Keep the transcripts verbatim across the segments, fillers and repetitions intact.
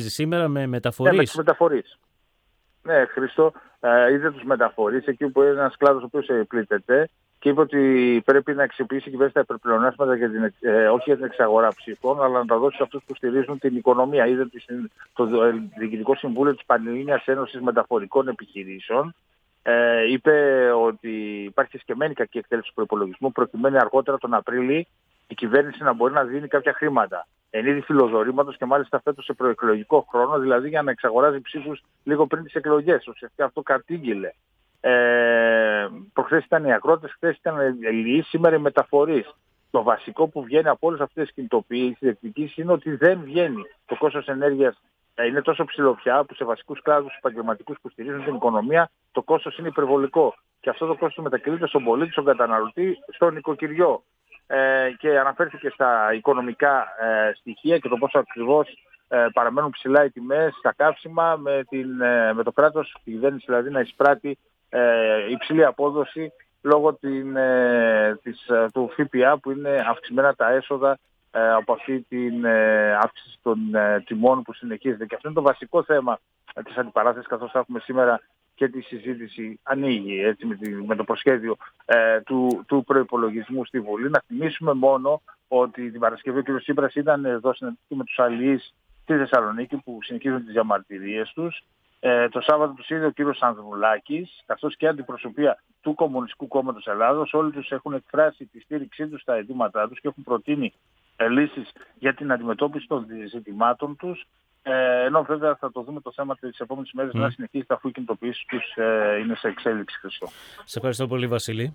σχολιάζει σήμερα με μεταφορείς. Ναι, με τους μεταφορείς. Ναι, Χρήστο, ε, είδε τους μεταφορείς εκεί που είναι ένας κλάδος ο οποίος πλήττεται και είπε ότι πρέπει να αξιοποιήσει η κυβέρνηση τα υπερπλεονάσματα για την, ε, όχι για την εξαγορά ψήφων, αλλά να τα δώσει σε αυτούς που στηρίζουν την οικονομία. Είδε το Διοικητικό Συμβούλιο της Πανελλήνιας Ένωσης Μεταφορικών Επιχειρήσεων. Ε, είπε ότι υπάρχει εσκεμμένη κακή εκτέλεση του προϋπολογισμού, προκειμένου αργότερα τον Απρίλη η κυβέρνηση να μπορεί να δίνει κάποια χρήματα εν είδη φιλοδορήματος και μάλιστα φέτος σε προεκλογικό χρόνο, δηλαδή για να εξαγοράζει ψήφους λίγο πριν τις εκλογές. Ουσιαστικά αυτό κατήγγειλε. Ε, προχθές ήταν οι αγρότες, χθες ήταν οι ελληνικοί, σήμερα οι μεταφορείς. Το βασικό που βγαίνει από όλες αυτές τις κινητοποιήσεις διεκδικήσεις είναι ότι δεν βγαίνει. Το κόστος ενέργειας είναι τόσο ψηλό πια που σε βασικούς κλάδους επαγγελματικούς που στηρίζουν την οικονομία το κόστος είναι υπερβολικό. Και αυτό το κόστος μετακυλείται στον πολίτη, στον καταναλωτή, στον νοικοκυριό. Ε, και αναφέρθηκε στα οικονομικά ε, στοιχεία και το πόσο ακριβώς ε, παραμένουν ψηλά οι τιμές στα καύσιμα με, την, ε, με το κράτος, η κυβέρνηση δηλαδή να εισπράττει ε, υψηλή απόδοση λόγω την, ε, της, ε, του ΦΠΑ που είναι αυξημένα τα έσοδα ε, από αυτή την ε, αύξηση των ε, τιμών που συνεχίζεται. Και αυτό είναι το βασικό θέμα ε, της αντιπαράθεσης, καθώς θα έχουμε σήμερα και τη συζήτηση ανοίγει έτσι, με, τη, με το προσχέδιο ε, του, του προϋπολογισμού στη Βουλή. Να θυμίσουμε μόνο ότι την Παρασκευή ο κ. Τσίπρας ήταν εδώ συναντηθεί με τους αλληλείς στη Θεσσαλονίκη που συνεχίζουν τις διαμαρτυρίες τους. Ε, το Σάββατο τους είδε ο κ. Ανδρουλάκης, καθώς και αντιπροσωπεία του Κομμουνιστικού Κόμματος Ελλάδος. Όλοι τους έχουν εκφράσει τη στήριξή τους στα αιτήματά τους και έχουν προτείνει ε, λύσεις για την αντιμετώπιση των ζητημάτων τους. Ε, ενώ βέβαια θα το δούμε το θέμα τις επόμενες μέρες mm. να συνεχίσει αφού οι κινητοποιήσεις τους ε, είναι σε εξέλιξη. Χριστό. Σε ευχαριστώ πολύ, Βασίλη.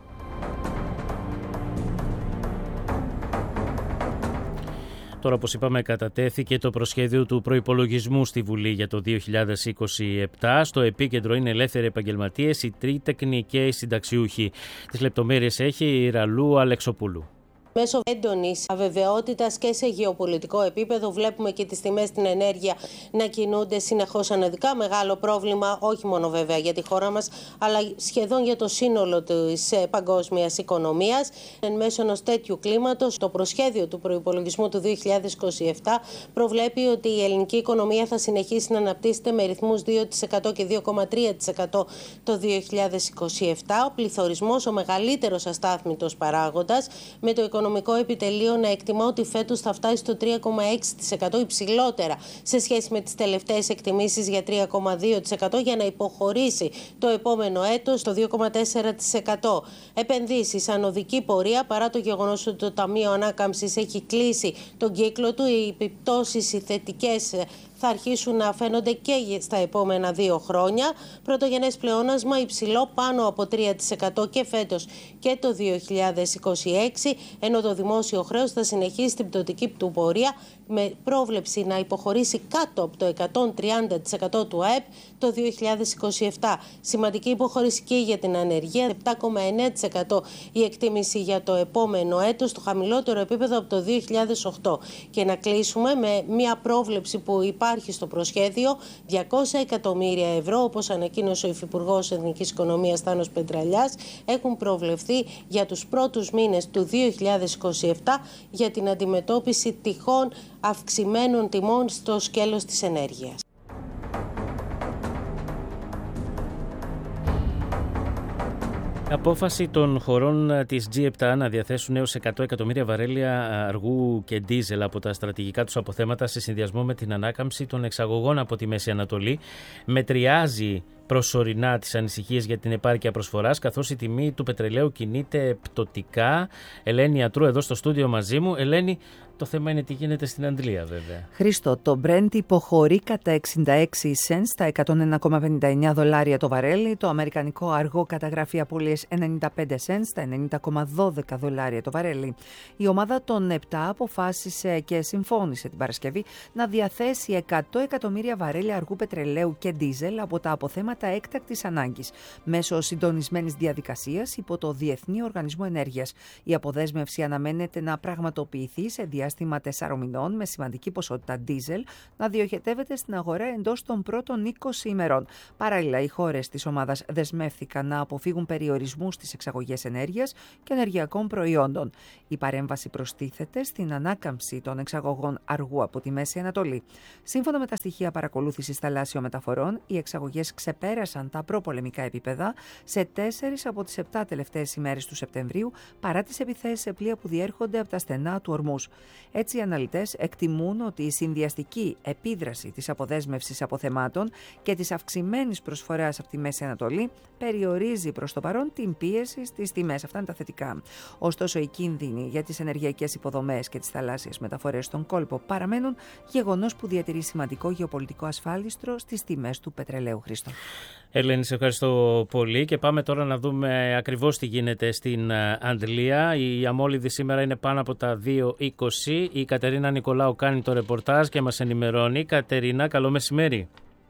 Τώρα, όπως είπαμε, κατατέθηκε το προσχέδιο του προϋπολογισμού στη Βουλή για το δύο χιλιάδες είκοσι επτά. Στο επίκεντρο είναι ελεύθεροι επαγγελματίες, οι τρίτεκνοι και οι συνταξιούχοι. Τις λεπτομέρειες έχει η Ραλού Αλεξοπούλου. Μέσω έντονης αβεβαιότητας και σε γεωπολιτικό επίπεδο βλέπουμε και τις τιμές στην ενέργεια να κινούνται συνεχώς ανωδικά. Μεγάλο πρόβλημα όχι μόνο βέβαια για τη χώρα μας, αλλά σχεδόν για το σύνολο της παγκόσμιας οικονομίας. Εν μέσω ενός τέτοιου κλίματος, το προσχέδιο του προϋπολογισμού του δύο χιλιάδες είκοσι επτά προβλέπει ότι η ελληνική οικονομία θα συνεχίσει να αναπτύσσεται με ρυθμούς δύο τοις εκατό και δύο κόμμα τρία τοις εκατό το δύο χιλιάδες είκοσι επτά. Ο πληθωρισμός, ο μεγαλύτερος αστάθμητος παράγοντας, με το οικονομικό επιτελείο να εκτιμά ότι φέτος θα φτάσει στο τρία κόμμα έξι τοις εκατό, υψηλότερα σε σχέση με τις τελευταίες εκτιμήσεις για τρία κόμμα δύο τοις εκατό, για να υποχωρήσει το επόμενο έτος στο δύο κόμμα τέσσερα τοις εκατό. Επενδύσεις, ανωδική πορεία, παρά το γεγονός ότι το Ταμείο Ανάκαμψης έχει κλείσει τον κύκλο του, οι επιπτώσεις, οι θετικές θα αρχίσουν να φαίνονται και στα επόμενα δύο χρόνια. Πρωτογενές πλεόνασμα υψηλό πάνω από τρία τοις εκατό και φέτος και το δύο χιλιάδες είκοσι έξι, ενώ το δημόσιο χρέος θα συνεχίσει την πτωτική του πορεία με πρόβλεψη να υποχωρήσει κάτω από το εκατόν τριάντα τοις εκατό του ΑΕΠ το δύο χιλιάδες είκοσι επτά. Σημαντική υποχώρηση και για την ανεργία, επτά κόμμα εννέα τοις εκατό η εκτίμηση για το επόμενο έτος, το χαμηλότερο επίπεδο από το δύο χιλιάδες οκτώ. Και να κλείσουμε με μια πρόβλεψη που υπάρχει στο προσχέδιο, διακόσια εκατομμύρια ευρώ, όπως ανακοίνωσε ο Υφυπουργός Εθνικής Οικονομίας Θάνος Πετραλιάς, έχουν προβλεφθεί για τους πρώτους μήνες του δύο χιλιάδες είκοσι επτά για την αντιμετώπιση τυχόν αυξημένων τιμών στο σκέλος της ενέργειας. Απόφαση των χωρών της τζι επτά να διαθέσουν έως εκατό εκατομμύρια βαρέλια αργού και ντίζελ από τα στρατηγικά τους αποθέματα σε συνδυασμό με την ανάκαμψη των εξαγωγών από τη Μέση Ανατολή μετριάζει προσωρινά τις ανησυχίες για την επάρκεια προσφοράς, καθώς η τιμή του πετρελαίου κινείται πτωτικά. Ελένη Ιατρού εδώ στο στούντιο μαζί μου. Ελένη, το θέμα είναι τι γίνεται στην Αντλία βέβαια. Χρήστο, το Brent υποχωρεί κατά εξήντα έξι σεντ στα εκατόν ένα κόμμα πενήντα εννέα δολάρια το βαρέλι. Το αμερικανικό αργό καταγράφει απώλειες ενενήντα πέντε σεντ στα ενενήντα κόμμα δώδεκα δολάρια το βαρέλι. Η ομάδα των επτά αποφάσισε και συμφώνησε την Παρασκευή να διαθέσει εκατό εκατομμύρια βαρέλια αργού πετρελαίου και ντίζελ από τα αποθέματα κατά έκτακτης ανάγκης, μέσω συντονισμένης διαδικασίας υπό το Διεθνή Οργανισμό Ενέργειας. Η αποδέσμευση αναμένεται να πραγματοποιηθεί σε διάστημα τεσσάρων μηνών, με σημαντική ποσότητα ντίζελ να διοχετεύεται στην αγορά εντός των πρώτων είκοσι ημερών. Παράλληλα, οι χώρες της ομάδας δεσμεύθηκαν να αποφύγουν περιορισμούς στις εξαγωγές ενέργειας και ενεργειακών προϊόντων. Η παρέμβαση προστίθεται στην ανάκαμψη των εξαγωγών αργού από τη Μέση Ανατολή. Σύμφωνα με τα στοιχεία παρακολούθησης θαλάσσιων μεταφορών, οι εξαγωγές ξεπέρασαν τα προπολεμικά επίπεδα σε τέσσερις από τις επτά τελευταίες ημέρες του Σεπτεμβρίου, παρά τις επιθέσεις σε πλοία που διέρχονται από τα στενά του Ορμούς. Έτσι, οι αναλυτές εκτιμούν ότι η συνδυαστική επίδραση της αποδέσμευσης αποθεμάτων και της αυξημένης προσφοράς από τη Μέση Ανατολή περιορίζει προς το παρόν την πίεση στις τιμές. Αυτά είναι τα θετικά. Ωστόσο, οι κίνδυνοι για τις ενεργειακές υποδομές και τις θαλάσσιες μεταφορές στον κόλπο παραμένουν, γεγονός που διατηρεί σημαντικό γεωπολιτικό ασφάλιστρο στις τιμές του πετρελαίου. Χρήστο. Ελένη, σε ευχαριστώ πολύ και πάμε τώρα να δούμε ακριβώς τι γίνεται στην Αντλία. Η αμόλυδη σήμερα είναι πάνω από τα δύο είκοσι. Η Κατερίνα Νικολάου κάνει το ρεπορτάζ και μας ενημερώνει. Κατερίνα, καλό μεσημέρι.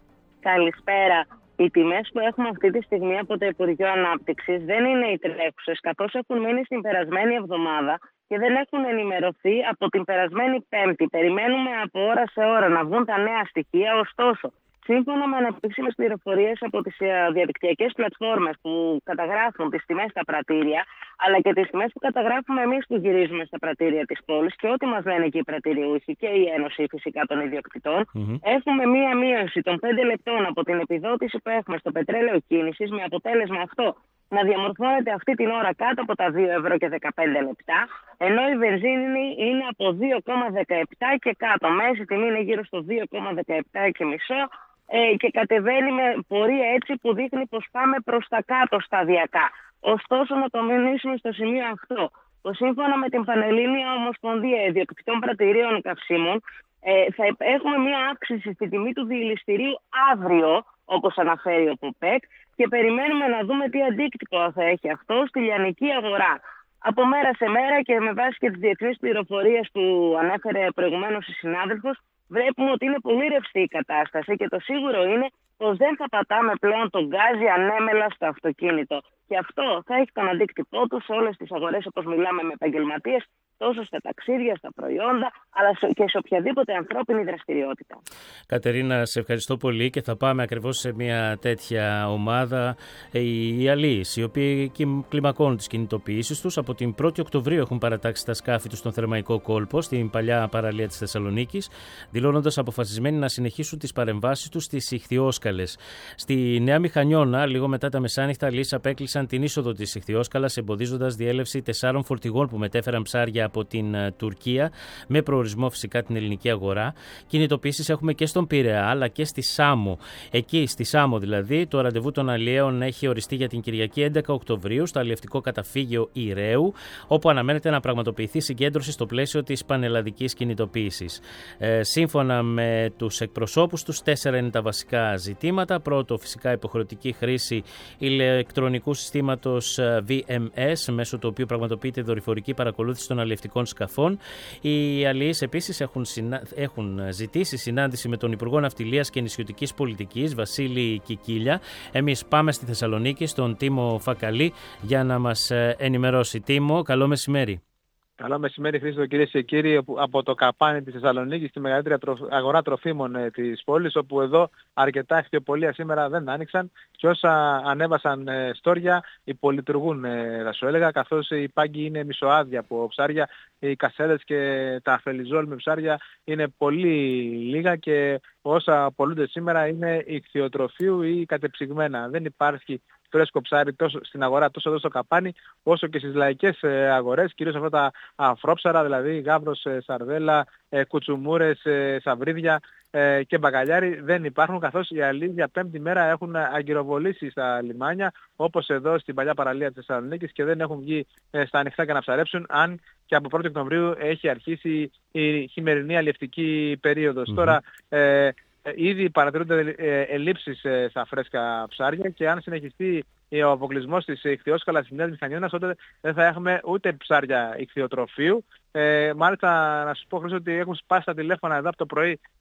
Καλησπέρα. Οι τιμές που έχουμε αυτή τη στιγμή από το Υπουργείο Ανάπτυξης δεν είναι οι τρέχουσες, καθώς έχουν μείνει στην περασμένη εβδομάδα και δεν έχουν ενημερωθεί από την περασμένη Πέμπτη. Περιμένουμε από ώρα σε ώρα να βγουν τα νέα στοιχεία, ωστόσο, σύμφωνα με ανεπίσημες πληροφορίες από τις διαδικτυακές πλατφόρμες που καταγράφουν τις τιμές στα πρατήρια, αλλά και τις τιμές που καταγράφουμε εμείς που γυρίζουμε στα πρατήρια της πόλης και ό,τι μας λένε και οι πρατηριούχοι και η Ένωση φυσικά των Ιδιοκτητών, mm-hmm. έχουμε μία μείωση των πέντε λεπτών από την επιδότηση που έχουμε στο πετρέλαιο κίνησης, με αποτέλεσμα αυτό να διαμορφώνεται αυτή την ώρα κάτω από τα δύο ευρώ και δεκαπέντε λεπτά, ενώ η βενζίνη είναι από δύο κόμμα δεκαεπτά και κάτω. Μέση τιμή είναι γύρω στο δύο κόμμα δεκαεπτά και μισό ε, και κατεβαίνει με πορεία έτσι που δείχνει πως πάμε προς τα κάτω σταδιακά. Ωστόσο, να το μηνύσουμε στο σημείο αυτό, που σύμφωνα με την Πανελλήνια Ομοσπονδία Ιδιοκτητών Πρατηρίων Καυσίμων, ε, θα έχουμε μια αύξηση στη τιμή του διηληστηρίου αύριο, όπως αναφέρει ο ΠΟΠΕΚ, και περιμένουμε να δούμε τι αντίκτυπο θα έχει αυτό στη λιανική αγορά. Από μέρα σε μέρα και με βάση και τις διεθνείς πληροφορίες που ανέφερε προηγουμένως η συνάδελφος, βλέπουμε ότι είναι πολύ ρευστή η κατάσταση και το σίγουρο είναι πως δεν θα πατάμε πλέον τον γκάζι ανέμελα στο αυτοκίνητο. Και αυτό θα έχει τον αντίκτυπό του σε όλες τις αγορές, όπως μιλάμε με επαγγελματίες, τόσο στα ταξίδια, στα προϊόντα, αλλά και σε οποιαδήποτε ανθρώπινη δραστηριότητα. Κατερίνα, σε ευχαριστώ πολύ και θα πάμε ακριβώς σε μια τέτοια ομάδα. Οι αλείς, οι οποίοι κλιμακώνουν τις κινητοποιήσεις τους, από την πρώτη Οκτωβρίου έχουν παρατάξει τα σκάφη τους στον Θερμαϊκό κόλπο, στην παλιά παραλία της Θεσσαλονίκης, δηλώνοντας αποφασισμένοι να συνεχίσουν τις παρεμβάσεις τους στις Ιχθυόσκαλες. Στη Νέα Μηχανιώνα, λίγο μετά τα μεσάνυχτα, αλείς απέκλεισαν την είσοδο της Ιχθυόσκαλας, εμποδίζοντας διέλευση τεσσάρων φορτηγών που μετέφεραν ψάρια από την Τουρκία, με προορισμό φυσικά την ελληνική αγορά. Κινητοποιήσεις έχουμε και στον Πειραιά αλλά και στη Σάμο. Εκεί, στη Σάμο δηλαδή, το ραντεβού των αλλιέων έχει οριστεί για την Κυριακή έντεκα Οκτωβρίου στο αλλιευτικό καταφύγιο Ηρέου, όπου αναμένεται να πραγματοποιηθεί συγκέντρωση στο πλαίσιο της πανελλαδικής κινητοποίησης. Ε, σύμφωνα με τους εκπροσώπους τους, τέσσερα είναι τα βασικά ζητήματα. Πρώτο, φυσικά υποχρεωτική χρήση ηλεκτρονικού συστήματος βι εμ ες, μέσω του οποίου πραγματοποιείται δορυφορική παρακολούθηση των αλλιευτικών σκαφών. Οι αλλιείς επίσης έχουν, συνα... έχουν ζητήσει συνάντηση με τον Υπουργό Ναυτιλίας και Νησιωτικής Πολιτικής, Βασίλη Κικίλια. Εμείς πάμε στη Θεσσαλονίκη, στον Τίμο Φακαλή, για να μας ενημερώσει. Τίμο, καλό μεσημέρι. Καλό μεσημέρι, Χρήστο, κυρίες και κύριοι, από το Καπάνι της Θεσσαλονίκης, τη μεγαλύτερη αγορά τροφίμων της πόλης, όπου εδώ αρκετά εχθιοπολία σήμερα δεν άνοιξαν και όσα ανέβασαν στόρια υπολειτουργούν, θα σου έλεγα, καθώς οι πάγκοι είναι μισοάδια από ψάρια, οι κασέλες και τα αφελιζόλ με ψάρια είναι πολύ λίγα και όσα πολλούνται σήμερα είναι ιχθυοτροφίου ή κατεψυγμένα. Δεν υπάρχει φρέσκο ψάρι τόσο στην αγορά, τόσο εδώ στο Καπάνι, όσο και στις λαϊκές αγορές, κυρίως αυτά τα αφρόψαρα, δηλαδή γάβρος, σαρδέλα, κουτσουμούρες, σαβρίδια και μπακαλιάρι δεν υπάρχουν, καθώς οι αλείς για πέμπτη μέρα έχουν αγκυροβολήσει στα λιμάνια, όπως εδώ στην παλιά παραλία της Θεσσαλονίκης, και δεν έχουν βγει στα ανοιχτά για να ψαρέψουν, αν και από πρώτη Οκτωβρίου έχει αρχίσει η χειμερινή αλλιευτική περίοδος. Mm-hmm. Τώρα ε, ήδη παρατηρούνται ελλείψεις στα φρέσκα ψάρια και αν συνεχιστεί ο αποκλεισμός της ιχθυόσκαλας της Νέας Μηχανιώνας, τότε δεν θα έχουμε ούτε ψάρια ιχθυοτροφίου. Ε, μάλιστα, να σας πω, Χρήστο, ότι έχουν σπάσει τα τηλέφωνα εδώ από το πρωί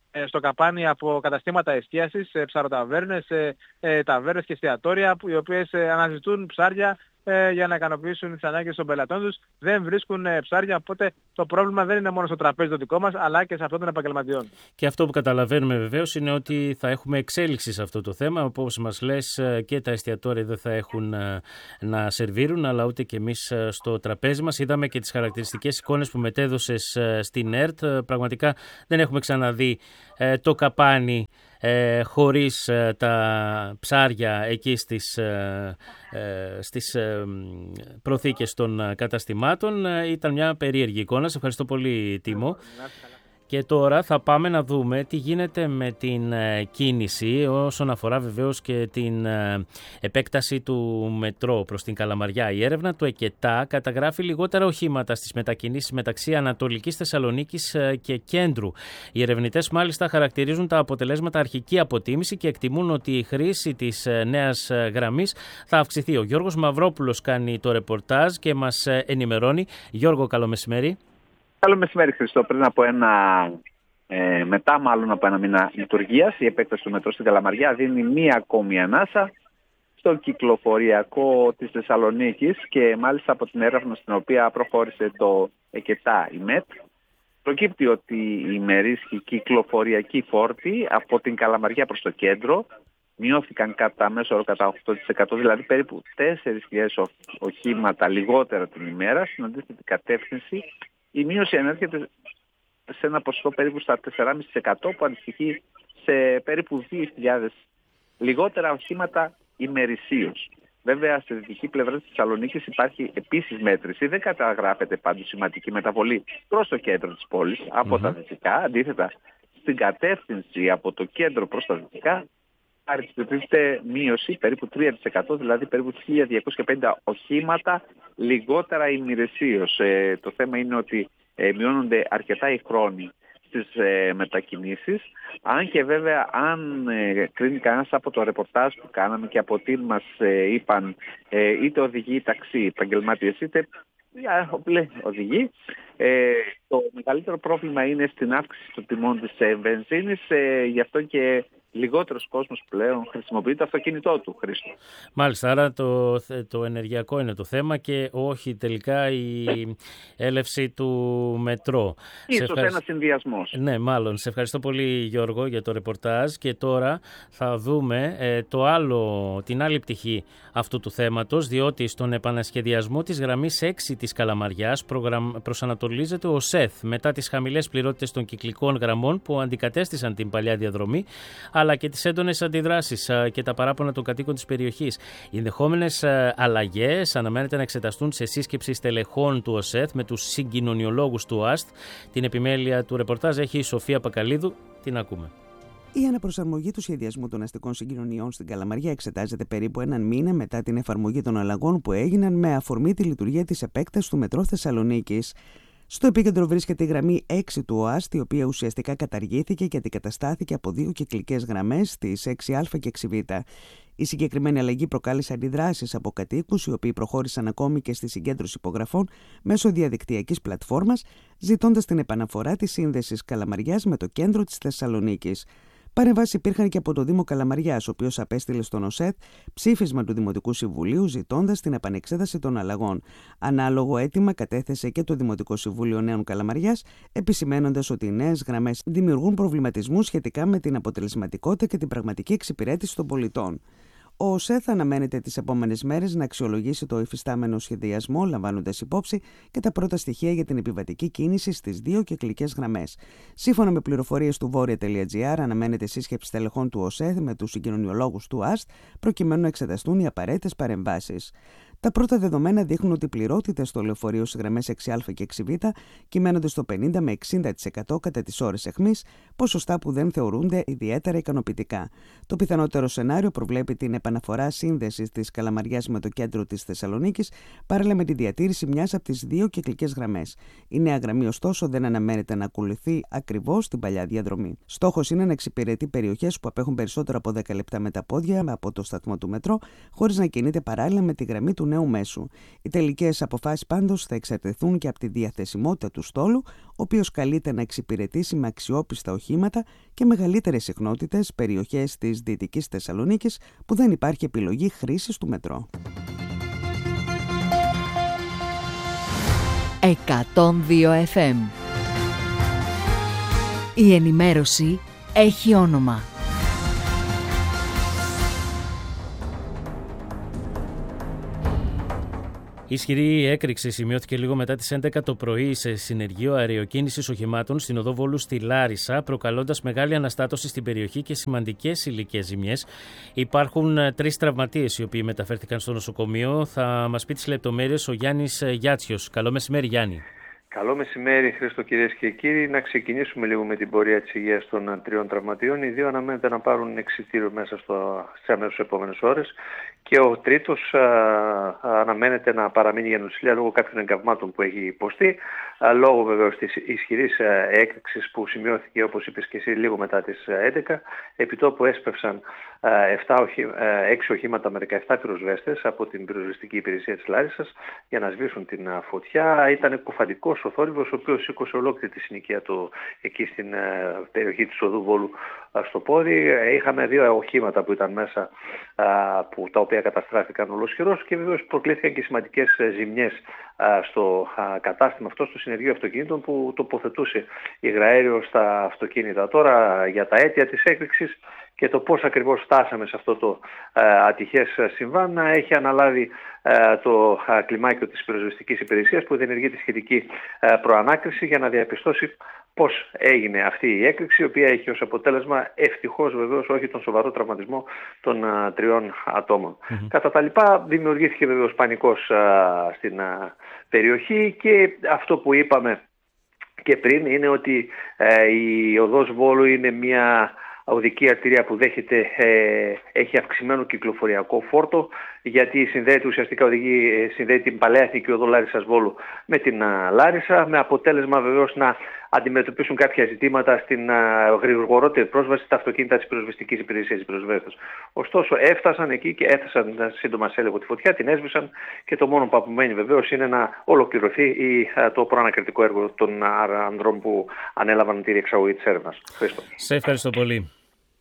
στο καπάνι από καταστήματα εστίασης, ψαροταβέρνες, ταβέρνες και εστιατόρια οι οποίες αναζητούν ψάρια για να ικανοποιήσουν τις ανάγκες των πελατών τους. Δεν βρίσκουν ψάρια, οπότε το πρόβλημα δεν είναι μόνο στο τραπέζι το δικό μας, αλλά και σε αυτό των επαγγελματιών. Και αυτό που καταλαβαίνουμε βεβαίως είναι ότι θα έχουμε εξέλιξη σε αυτό το θέμα. Όπως μας λες, και τα εστιατόρια δεν θα έχουν να σερβίρουν, αλλά ούτε και εμείς στο τραπέζι μας. Είδαμε και τις χαρακτηριστικές εικόνες που μετέδωσες στην ΕΡΤ. Πραγματικά δεν έχουμε ξαναδεί το καπάνι Ε, χωρίς ε, τα ψάρια εκεί στις, ε, ε, στις ε, προθήκες των καταστημάτων. Ε, ήταν μια περίεργη εικόνα. Σε ευχαριστώ πολύ, Τίμο. Και τώρα θα πάμε να δούμε τι γίνεται με την κίνηση όσον αφορά βεβαίως και την επέκταση του μετρό προς την Καλαμαριά. Η έρευνα του ΕΚΕΤΑ καταγράφει λιγότερα οχήματα στις μετακινήσεις μεταξύ Ανατολικής Θεσσαλονίκης και Κέντρου. Οι ερευνητές μάλιστα χαρακτηρίζουν τα αποτελέσματα αρχική αποτίμηση και εκτιμούν ότι η χρήση της νέας γραμμής θα αυξηθεί. Ο Γιώργος Μαυρόπουλος κάνει το ρεπορτάζ και μας ενημερώνει. Γιώργο, καλό μεσημέρι. Καλό μεσημέρι, Χριστό. Πριν από ένα, ε, μετά μάλλον από ένα μήνα λειτουργίας, η επέκταση του μετρό στην Καλαμαριά δίνει μία ακόμη ανάσα στο κυκλοφοριακό της Θεσσαλονίκης και μάλιστα από την έρευνα στην οποία προχώρησε το ΕΚΕΤΑ, η ΜΕΤ, προκύπτει ότι οι ημερήσιοι κυκλοφοριακοί φόρτοι από την Καλαμαριά προς το κέντρο μειώθηκαν κατά μέσο όρο κατά οκτώ τοις εκατό, δηλαδή περίπου τέσσερις χιλιάδες οχήματα λιγότερα την ημέρα. Στην αντίθετη κατεύθυνση, η μείωση ανέρχεται σε ένα ποσοστό περίπου στα τέσσερα κόμμα πέντε τοις εκατό που αντιστοιχεί σε περίπου δύο χιλιάδες λιγότερα οχήματα ημερησίως. Βέβαια, στη δυτική πλευρά της Θεσσαλονίκης υπάρχει επίσης μέτρηση. Δεν καταγράφεται πάντως σημαντική μεταβολή προς το κέντρο της πόλης από mm-hmm. τα δυτικά. Αντίθετα, στην κατεύθυνση από το κέντρο προς τα δυτικά αριθμητίζεται μείωση περίπου τρία τοις εκατό, δηλαδή περίπου χίλια διακόσια πενήντα οχήματα λιγότερα ημερησίως. Ε, το θέμα είναι ότι ε, μειώνονται αρκετά οι χρόνοι στις ε, μετακινήσεις, αν και βέβαια αν ε, κρίνει κανένας από το ρεπορτάζ που κάναμε και από τι μας ε, είπαν ε, είτε οδηγοί ταξί, επαγγελματίες είτε ε, οδηγοί, ε, το μεγαλύτερο πρόβλημα είναι στην αύξηση των τιμών της ε, βενζίνης, ε, γι' αυτό και λιγότερος κόσμος πλέον χρησιμοποιεί το αυτοκίνητό του, Χρήστο. Μάλιστα, άρα το, το ενεργειακό είναι το θέμα και όχι τελικά η έλευση του μετρό. Ίσως ευχαρισ... ένας συνδυασμός. Ναι, μάλλον. Σε ευχαριστώ πολύ, Γιώργο, για το ρεπορτάζ και τώρα θα δούμε ε, το άλλο, την άλλη πτυχή αυτού του θέματος, διότι στον επανασχεδιασμό της γραμμής έξι της Καλαμαριάς προγραμ... προσανατολίζεται ο ΣΕΘ μετά τις χαμηλές πληρότητες των κυκλικών γραμμών που αντικατέστησαν την παλιά διαδρομή, αλλά και τις έντονες αντιδράσεις και τα παράπονα των κατοίκων της περιοχής. Οι ενδεχόμενες αλλαγές αναμένεται να εξεταστούν σε σύσκεψη στελεχών του ΟΣΕΘ με τους συγκοινωνιολόγους του ΟΑΣΤ. Την επιμέλεια του ρεπορτάζ έχει η Σοφία Πακαλίδου. Την ακούμε. Η αναπροσαρμογή του σχεδιασμού των αστικών συγκοινωνιών στην Καλαμαριά εξετάζεται περίπου έναν μήνα μετά την εφαρμογή των αλλαγών που έγιναν με αφορμή τη λειτουργία της επέκτασης του μετρό Θεσσαλονίκης. Στο επίκεντρο βρίσκεται η γραμμή έξι του ΟΑΣΤ, η οποία ουσιαστικά καταργήθηκε και αντικαταστάθηκε από δύο κυκλικές γραμμές, τις έξι α και έξι β. Η συγκεκριμένη αλλαγή προκάλεσε αντιδράσεις από κατοίκους, οι οποίοι προχώρησαν ακόμη και στη συγκέντρωση υπογραφών μέσω διαδικτυακής πλατφόρμας, ζητώντας την επαναφορά της σύνδεσης Καλαμαριάς με το κέντρο της Θεσσαλονίκης. Παρεμβάσεις υπήρχαν και από το Δήμο Καλαμαριάς, ο οποίος απέστειλε στον ΟΣΕΘ ψήφισμα του Δημοτικού Συμβουλίου ζητώντας την επανεξέταση των αλλαγών. Ανάλογο αίτημα κατέθεσε και το Δημοτικό Συμβούλιο Νέων Καλαμαριάς, επισημένοντας ότι οι νέες γραμμές δημιουργούν προβληματισμούς σχετικά με την αποτελεσματικότητα και την πραγματική εξυπηρέτηση των πολιτών. Ο ΟΣΕΘ αναμένεται τις επόμενες μέρες να αξιολογήσει το υφιστάμενο σχεδιασμό, λαμβάνοντας υπόψη και τα πρώτα στοιχεία για την επιβατική κίνηση στις δύο κυκλικές γραμμές. Σύμφωνα με πληροφορίες του βόρεια.gr, αναμένεται σύσκεψη τελεχών του ΟΣΕΘ με τους συγκοινωνιολόγους του ΑΣΤ, προκειμένου να εξεταστούν οι απαραίτητες παρεμβάσεις. Τα πρώτα δεδομένα δείχνουν ότι οι πληρότητες στο λεωφορείο στις γραμμές έξι α και έξι β κυμαίνονται στο πενήντα με εξήντα τοις εκατό κατά τις ώρες αιχμής, ποσοστά που δεν θεωρούνται ιδιαίτερα ικανοποιητικά. Το πιθανότερο σενάριο προβλέπει την επαναφορά σύνδεσης της Καλαμαριάς με το κέντρο της Θεσσαλονίκης, παράλληλα με τη διατήρηση μιας από τις δύο κυκλικές γραμμές. Η νέα γραμμή, ωστόσο, δεν αναμένεται να ακολουθεί ακριβώς την παλιά διαδρομή. Στόχος είναι να εξυπηρετεί περιοχές που απέχουν περισσότερο από δέκα λεπτά με τα πόδια από το σταθμό του μετρό, χωρίς να κινείται παράλληλα με τη γραμμή του νέου μέσου. Οι τελικές αποφάσεις πάντως θα εξαρτηθούν και από τη διαθεσιμότητα του στόλου, ο οποίος καλείται να εξυπηρετήσει με αξιόπιστα οχήματα και μεγαλύτερες συχνότητες περιοχές της Δυτικής Θεσσαλονίκης που δεν υπάρχει επιλογή χρήσης του μετρό. εκατόν δύο εφ εμ. Η ενημέρωση έχει όνομα. Ισχυρή έκρηξη σημειώθηκε λίγο μετά τις έντεκα το πρωί σε συνεργείο αεροκίνησης οχημάτων στην οδό Βόλου στη Λάρισα, προκαλώντας μεγάλη αναστάτωση στην περιοχή και σημαντικές υλικές ζημιές. Υπάρχουν τρεις τραυματίες οι οποίοι μεταφέρθηκαν στο νοσοκομείο. Θα μας πει τις λεπτομέρειες ο Γιάννης Γιάτσιος. Καλό μεσημέρι, Γιάννη. Καλό μεσημέρι, Χρήστο, κυρίες και κύριοι. Να ξεκινήσουμε λίγο με την πορεία της υγείας των τριών τραυματιών. Οι δύο αναμένεται να πάρουν εξιτήριο μέσα στο, στις αμέσως επόμενες ώρες. Και ο τρίτος α, αναμένεται να παραμείνει για νοσηλεία λόγω κάποιων εγκαυμάτων που έχει υποστεί. Α, λόγω βεβαίως της ισχυρής έκρηξης που σημειώθηκε, όπως είπες και εσύ, λίγο μετά τις έντεκα. Επιτόπου έσπευσαν έξι οχήματα με δεκαεπτά πυροσβέστες από την πυροσβεστική υπηρεσία της Λάρισσας για να σβήσουν την φωτιά. Ήταν κουφαντικός ο θόρυβος, ο οποίος σήκωσε ολόκληρη τη συνοικία του εκεί στην περιοχή της οδού Βόλου στο πόδι. Είχαμε δύο οχήματα που ήταν μέσα, που, τα οποία καταστράφηκαν ολοσχερώς και βεβαίως προκλήθηκαν και σημαντικές ζημιές στο κατάστημα αυτό, στο συνεργείο αυτοκινήτων που τοποθετούσε υγραέριο στα αυτοκίνητα. Τώρα για τα αίτια της έκρηξης και το πώς ακριβώς φτάσαμε σε αυτό το ε, ατυχές συμβάν έχει αναλάβει ε, το ε, κλιμάκιο της πυροσβεστικής υπηρεσίας που διενεργεί τη σχετική ε, προανάκριση για να διαπιστώσει πώς έγινε αυτή η έκρηξη, η οποία έχει ως αποτέλεσμα ευτυχώς βεβαίως όχι τον σοβαρό τραυματισμό των ε, τριών ατόμων. Mm-hmm. Κατά τα λοιπά δημιουργήθηκε βεβαίως πανικός ε, στην ε, περιοχή και αυτό που είπαμε και πριν είναι ότι ε, η οδός Βόλου είναι μια οδική αρτηρία που δέχεται, ε, έχει αυξημένο κυκλοφοριακό φόρτο, γιατί συνδέεται ουσιαστικά οδηγεί, συνδέει την παλαιά εθνική οδό Λάρισσας Βόλου με την α, Λάρισα, με αποτέλεσμα βεβαίως να αντιμετωπίσουν κάποια ζητήματα στην α, γρηγορότερη πρόσβαση στα αυτοκίνητα της πυροσβεστικής υπηρεσίας της πυροσβέστας. Ωστόσο έφτασαν εκεί και έφτασαν σύντομα σε έλεγχο τη φωτιά, την έσβησαν και το μόνο που απομένει βεβαίως είναι να ολοκληρωθεί η, α, το προανακριτικό έργο των α, ανδρών που ανέλαβαν τη διεξαγωγή της έρευνας. Ευχαριστώ. Σε ευχαριστώ πολύ.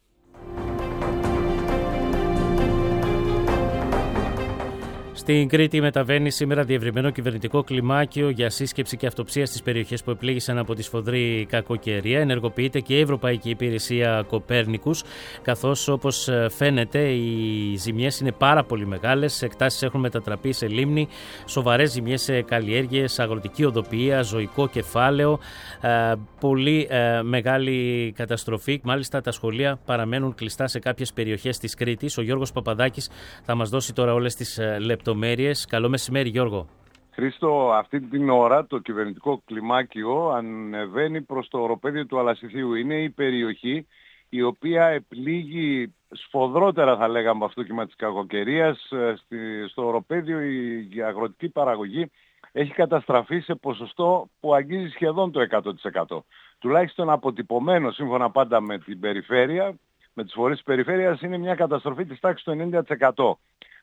Στην Κρήτη μεταβαίνει σήμερα διευρυμένο κυβερνητικό κλιμάκιο για σύσκεψη και αυτοψία στις περιοχές που επλήγησαν από τη σφοδρή κακοκαιρία. Ενεργοποιείται και η Ευρωπαϊκή Υπηρεσία Κοπέρνικους, καθώς όπως φαίνεται οι ζημιές είναι πάρα πολύ μεγάλες. Εκτάσεις έχουν μετατραπεί σε λίμνη, σοβαρές ζημιές σε καλλιέργειες, αγροτική οδοποιία, ζωικό κεφάλαιο. Ε, πολύ ε, μεγάλη καταστροφή. Μάλιστα τα σχολεία παραμένουν κλειστά σε κάποιες περιοχές της Κρήτης. Ο Γιώργος Παπαδάκης θα μας δώσει τώρα όλες τις λεπτομέρειες. Καλό μεσημέρι, Γιώργο. Χρήστο, αυτή την ώρα το κυβερνητικό κλιμάκιο ανεβαίνει προς το οροπέδιο του Αλασιθίου. Είναι η περιοχή η οποία επλήγει σφοδρότερα, θα λέγαμε, από αυτό το κύμα της κακοκαιρίας. Στο οροπέδιο η αγροτική παραγωγή έχει καταστραφεί σε ποσοστό που αγγίζει σχεδόν το εκατό τοις εκατό. Τουλάχιστον αποτυπωμένο, σύμφωνα πάντα με την περιφέρεια, με τις φορείς της περιφέρειας, είναι μια καταστροφή της τάξης του ενενήντα τοις εκατό.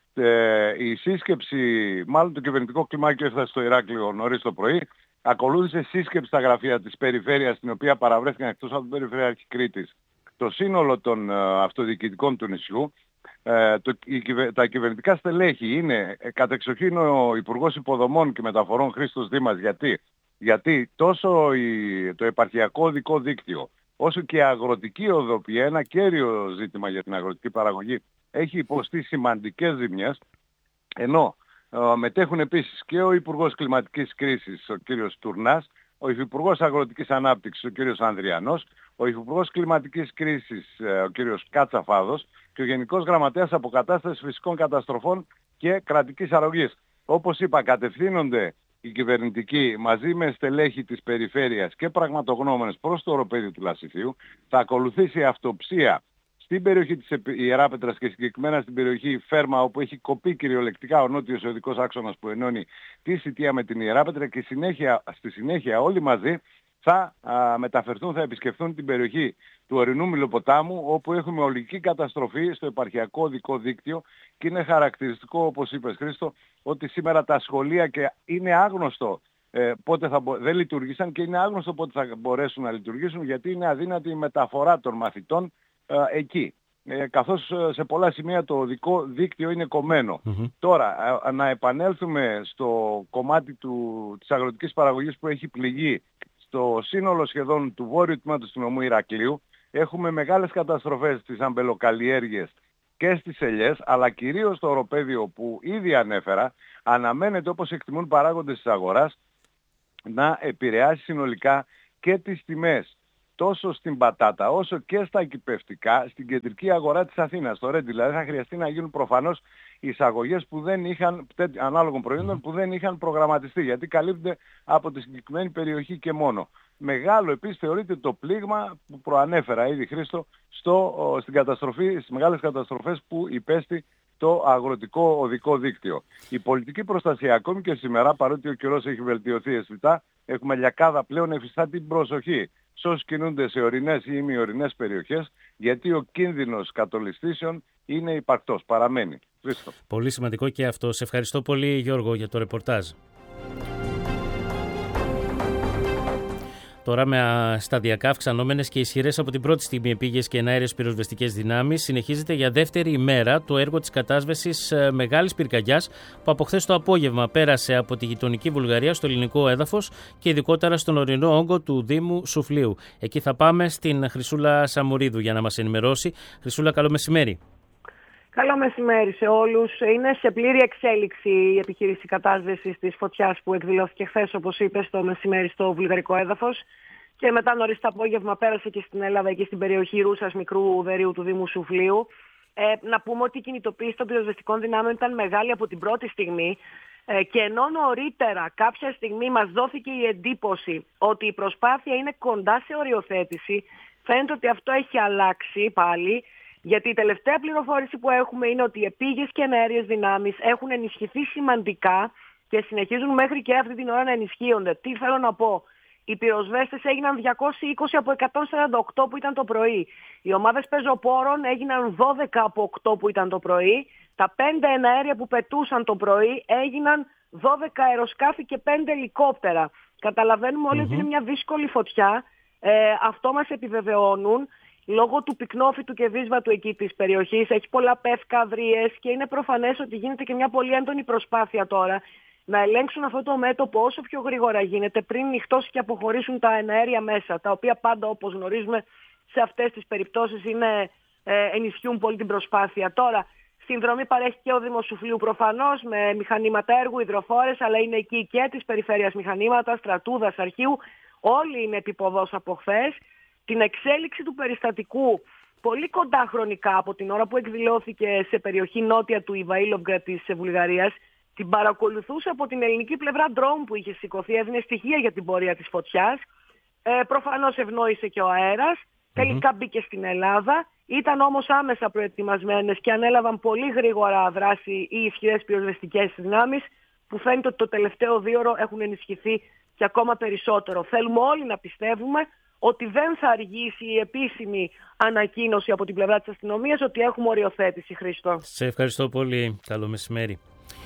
Ε, η σύσκεψη, μάλλον το κυβερνητικό κλιμάκιο έφτασε στο Ηράκλειο νωρίς το πρωί, ακολούθησε σύσκεψη στα γραφεία της περιφέρειας, στην οποία παραβρέθηκαν εκτός από την Περιφερειάρχη Κρήτης το σύνολο των ε, αυτοδιοικητικών του νησιού. Ε, το, η, τα κυβερνητικά στελέχη είναι ε, κατεξοχήν ο Υπουργός Υποδομών και Μεταφορών Χρήστος Δήμας. Γιατί, Γιατί τόσο η, το επαρχιακό οδικό δίκτυο όσο και η αγροτική οδοποιία, ένα κέριο ζήτημα για την αγροτική παραγωγή, έχει υποστεί σημαντικές ζημιές, ενώ ε, μετέχουν επίσης και ο Υπουργός Κλιματικής Κρίσης, ο κύριος Τουρνάς, ο Υφυπουργός Αγροτικής Ανάπτυξης, ο κύριος Ανδριανός, ο Υφυπουργός Κλιματικής Κρίσης, ε, ο κύριος Κάτσαφάδος και ο Γενικός Γραμματέας Αποκατάστασης Φυσικών Καταστροφών και Κρατικής Αρρωγής. Όπως είπα, κατευθύνονται οι κυβερνητικοί μαζί με στελέχη της περιφέρειας και πραγματογνώμενες προς το οροπέδιο του Λασιθίου. Θα ακολουθήσει αυτοψία στην περιοχή της Ιεράπετρας και συγκεκριμένα στην περιοχή Φέρμα, όπου έχει κοπεί κυριολεκτικά ο νότιος οδικός άξονας που ενώνει τη Σιτία με την Ιεράπετρα, και συνέχεια, στη συνέχεια όλοι μαζί θα α, μεταφερθούν, θα επισκεφθούν την περιοχή του ορεινού Μιλοποτάμου, όπου έχουμε ολική καταστροφή στο επαρχιακό οδικό δίκτυο και είναι χαρακτηριστικό, όπως είπες Χρήστο, ότι σήμερα τα σχολεία και είναι άγνωστο ε, πότε θα μπο... δεν λειτουργήσαν και είναι άγνωστο πότε θα μπορέσουν να λειτουργήσουν, γιατί είναι αδύνατη η μεταφορά των μαθητών ε, εκεί. Ε, καθώς σε πολλά σημεία το οδικό δίκτυο είναι κομμένο. Mm-hmm. Τώρα, ε, να επανέλθουμε στο κομμάτι του, της αγροτικής παραγωγής που έχει πληγεί στο σύνολο σχεδόν του βόρειου τμήματος του νομού Ηρακλείου. Έχουμε μεγάλες καταστροφές στις αμπελοκαλλιέργειες και στις ελιές, αλλά κυρίως στο οροπέδιο που ήδη ανέφερα, αναμένεται, όπως εκτιμούν παράγοντες της αγοράς, να επηρεάσει συνολικά και τις τιμές τόσο στην πατάτα όσο και στα εκυπευτικά στην κεντρική αγορά της Αθήνας. Τώρα δηλαδή θα χρειαστεί να γίνουν προφανώς εισαγωγές που δεν είχαν, ανάλογων προϊόντων που δεν είχαν προγραμματιστεί, γιατί καλύπτονται από τη συγκεκριμένη περιοχή και μόνο. Μεγάλο επίσης θεωρείται το πλήγμα που προανέφερα ήδη Χρήστο στο, στην καταστροφή, στις μεγάλες καταστροφές που υπέστη το αγροτικό οδικό δίκτυο. Η πολιτική προστασία ακόμη και σήμερα, παρότι ο καιρός έχει βελτιωθεί αισθητά, έχουμε λιακάδα πλέον, εφιστά την προσοχή σε όσους κινούνται σε ορεινές ή ημιορεινές περιοχές, γιατί ο κίνδυνος κατολιστήσεων είναι υπαρκτός, παραμένει. Χρήστο. Πολύ σημαντικό και αυτό. Σε ευχαριστώ πολύ Γιώργο για το ρεπορτάζ. Τώρα, με σταδιακά αυξανόμενες και ισχυρές από την πρώτη στιγμή επίγειες και εναέρειες πυροσβεστικές δυνάμεις, συνεχίζεται για δεύτερη ημέρα το έργο της κατάσβεσης μεγάλης πυρκαγιάς που από χθες το απόγευμα πέρασε από τη γειτονική Βουλγαρία στο ελληνικό έδαφος και ειδικότερα στον ορεινό όγκο του Δήμου Σουφλίου. Εκεί θα πάμε στην Χρυσούλα Σαμουρίδου για να μας ενημερώσει. Χρυσούλα, καλό μεσημέρι. Καλό μεσημέρι σε όλους. Είναι σε πλήρη εξέλιξη η επιχείρηση κατάσβεσης της φωτιάς που εκδηλώθηκε χθες, όπως είπες, το μεσημέρι στο βουλγαρικό έδαφος. Και μετά νωρίς το απόγευμα πέρασε και στην Ελλάδα, εκεί στην περιοχή Ρούσας, μικρού ουδερίου του Δήμου Σουφλίου. Ε, να πούμε ότι η κινητοποίηση των πυροσβεστικών δυνάμεων ήταν μεγάλη από την πρώτη στιγμή. Ε, και ενώ νωρίτερα κάποια στιγμή μας δόθηκε η εντύπωση ότι η προσπάθεια είναι κοντά σε οριοθέτηση, φαίνεται ότι αυτό έχει αλλάξει πάλι. Γιατί η τελευταία πληροφόρηση που έχουμε είναι ότι οι επίγειες και εναέριες δυνάμεις έχουν ενισχυθεί σημαντικά και συνεχίζουν μέχρι και αυτή την ώρα να ενισχύονται. Τι θέλω να πω. Οι πυροσβέστες έγιναν διακόσιοι είκοσι από εκατόν σαράντα οκτώ που ήταν το πρωί. Οι ομάδες πεζοπόρων έγιναν δώδεκα από οκτώ που ήταν το πρωί. Τα πέντε εναέρια που πετούσαν το πρωί έγιναν δώδεκα αεροσκάφη και πέντε ελικόπτερα. Καταλαβαίνουμε όλοι mm-hmm. ότι είναι μια δύσκολη φωτιά. Ε, αυτό μας επιβεβαιώνουν. Λόγω του πυκνόφυτου και δύσβατου εκεί της περιοχής, έχει πολλά πεύκα, αδρίες και είναι προφανές ότι γίνεται και μια πολύ έντονη προσπάθεια τώρα να ελέγξουν αυτό το μέτωπο όσο πιο γρήγορα γίνεται πριν νυχτώσει και αποχωρήσουν τα εναέρια μέσα, τα οποία πάντα, όπως γνωρίζουμε, σε αυτές τις περιπτώσεις είναι, ε, ενισχύουν πολύ την προσπάθεια. Τώρα, συνδρομή παρέχει και ο Δήμος Σουφλίου προφανώς με μηχανήματα έργου, υδροφόρες, αλλά είναι εκεί και της περιφέρειας μηχανήματα, στρατούδας, αρχείου. Όλοι είναι επιποδός από χθες. Την εξέλιξη του περιστατικού πολύ κοντά χρονικά από την ώρα που εκδηλώθηκε σε περιοχή νότια του Ιβαήλοβγκρατ της Βουλγαρίας, την παρακολουθούσε από την ελληνική πλευρά ντρόουν που είχε σηκωθεί, έδινε στοιχεία για την πορεία της φωτιάς. Ε, προφανώς ευνόησε και ο αέρας, mm-hmm. τελικά μπήκε στην Ελλάδα, ήταν όμως άμεσα προετοιμασμένες και ανέλαβαν πολύ γρήγορα δράση οι ισχυρές πυροσβεστικές δυνάμεις, που φαίνεται ότι το τελευταίο δίωρο έχουν ενισχυθεί και ακόμα περισσότερο. Θέλουμε όλοι να πιστεύουμε ότι δεν θα αργήσει η επίσημη ανακοίνωση από την πλευρά της αστυνομίας ότι έχουμε οριοθέτηση, Χρήστο. Σε ευχαριστώ πολύ. Καλό μεσημέρι.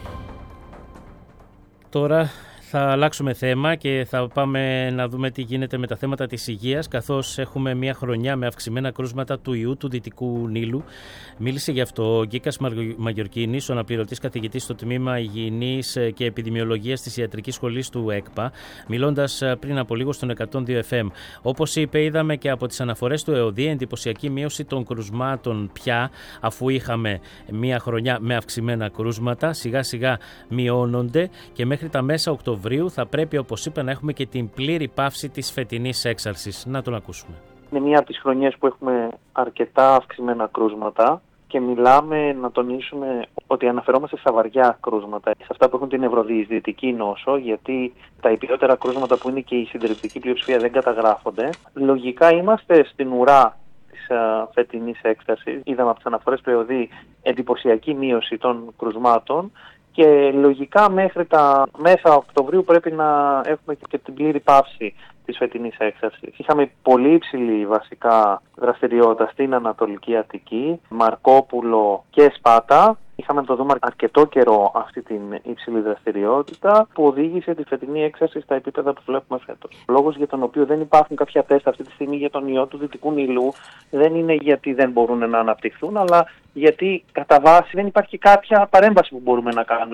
Τώρα θα αλλάξουμε θέμα και θα πάμε να δούμε τι γίνεται με τα θέματα της υγείας, καθώς έχουμε μια χρονιά με αυξημένα κρούσματα του ιού του Δυτικού Νείλου. Μίλησε γι' αυτό ο Γκίκας Μαγιορκίνης, ο αναπληρωτής καθηγητής στο τμήμα Υγιεινής και Επιδημιολογίας της Ιατρικής Σχολής του ΕΚΠΑ, μιλώντας πριν από λίγο στον εκατόν δύο εφ εμ. Όπως είπε, είδαμε και από τις αναφορές του ΕΟΔΗ εντυπωσιακή μείωση των κρουσμάτων πια, αφού είχαμε μια χρονιά με αυξημένα κρούσματα. Σιγά σιγά μειώνονται και μέχρι τα μέσα Οκτωβρίου θα πρέπει, όπως είπε, να έχουμε και την πλήρη πάυση της φετινής έξαρσης. Να τον ακούσουμε. Είναι μία από τις χρονιές που έχουμε αρκετά αυξημένα κρούσματα και μιλάμε, να τονίσουμε, ότι αναφερόμαστε στα βαριά κρούσματα, σε αυτά που έχουν την ευρωδιεισδυτική νόσο, γιατί τα υπηρετέρα κρούσματα που είναι και η συντριπτική πλειοψηφία δεν καταγράφονται. Λογικά είμαστε στην ουρά της uh, φετινής έκστασης. Είδαμε από τις αναφορές του ΕΟΔΗ εντυπωσιακή μείωση των κρουσμάτων. Και και λογικά μέχρι τα μέσα Οκτωβρίου πρέπει να έχουμε και την πλήρη πάυση της φετινής έξαρσης. Είχαμε πολύ υψηλή βασικά δραστηριότητα στην Ανατολική Αττική, Μαρκόπουλο και Σπάτα. Είχαμε να το δούμε αρκετό καιρό αυτή την υψηλή δραστηριότητα που οδήγησε τη φετινή έξαρση στα επίπεδα που βλέπουμε φέτος. Ο λόγος για τον οποίο δεν υπάρχουν κάποια τεστ αυτή τη στιγμή για τον ιό του Δυτικού Νειλού δεν είναι γιατί δεν μπορούν να αναπτυχθούν, αλλά γιατί κατά βάση δεν υπάρχει κάποια παρέμβαση που μπορούμε να κάνουμε.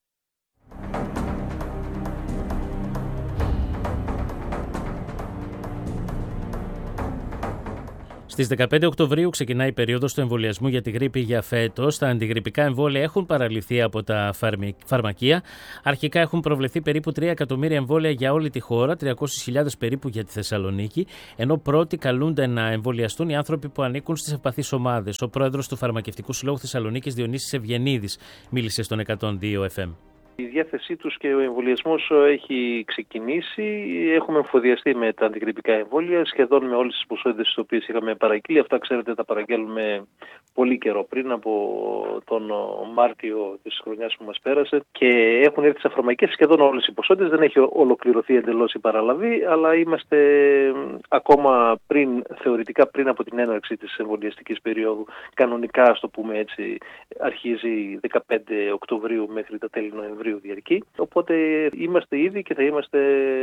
Στις δεκαπέντε Οκτωβρίου ξεκινάει η περίοδος του εμβολιασμού για τη γρίπη για φέτος. Τα αντιγρυπικά εμβόλια έχουν παραλυθεί από τα φαρμακεία. Αρχικά έχουν προβλεφθεί περίπου τρία εκατομμύρια εμβόλια για όλη τη χώρα, τριακόσιες χιλιάδες περίπου για τη Θεσσαλονίκη, ενώ πρώτοι καλούνται να εμβολιαστούν οι άνθρωποι που ανήκουν στις ευπαθείς ομάδες. Ο πρόεδρος του Φαρμακευτικού Συλλόγου Θεσσαλονίκης, Διονύσης Ευγενίδης, μίλησε στον εκατόν δύο εφ εμ. Η διάθεσή τους και ο εμβολιασμός έχει ξεκινήσει. Έχουμε εμφοδιαστεί με τα αντιγρυπικά εμβόλια σχεδόν με όλες τις ποσότητες τις οποίες είχαμε παραγγείλει. Αυτά, ξέρετε, τα παραγγέλνουμε πολύ καιρό πριν, από τον Μάρτιο της χρονιάς που μας πέρασε, και έχουν έρθει στα φαρμακεία σχεδόν όλες οι ποσότητες. Δεν έχει ολοκληρωθεί εντελώς η παραλαβή, αλλά είμαστε ακόμα πριν, θεωρητικά πριν από την έναρξη της εμβολιαστικής περίοδου. Κανονικά, ας το πούμε έτσι, αρχίζει δεκαπέντε Οκτωβρίου μέχρι τα τέλη Νοεμβρίου διαρκεί, οπότε είμαστε ήδη και θα είμαστε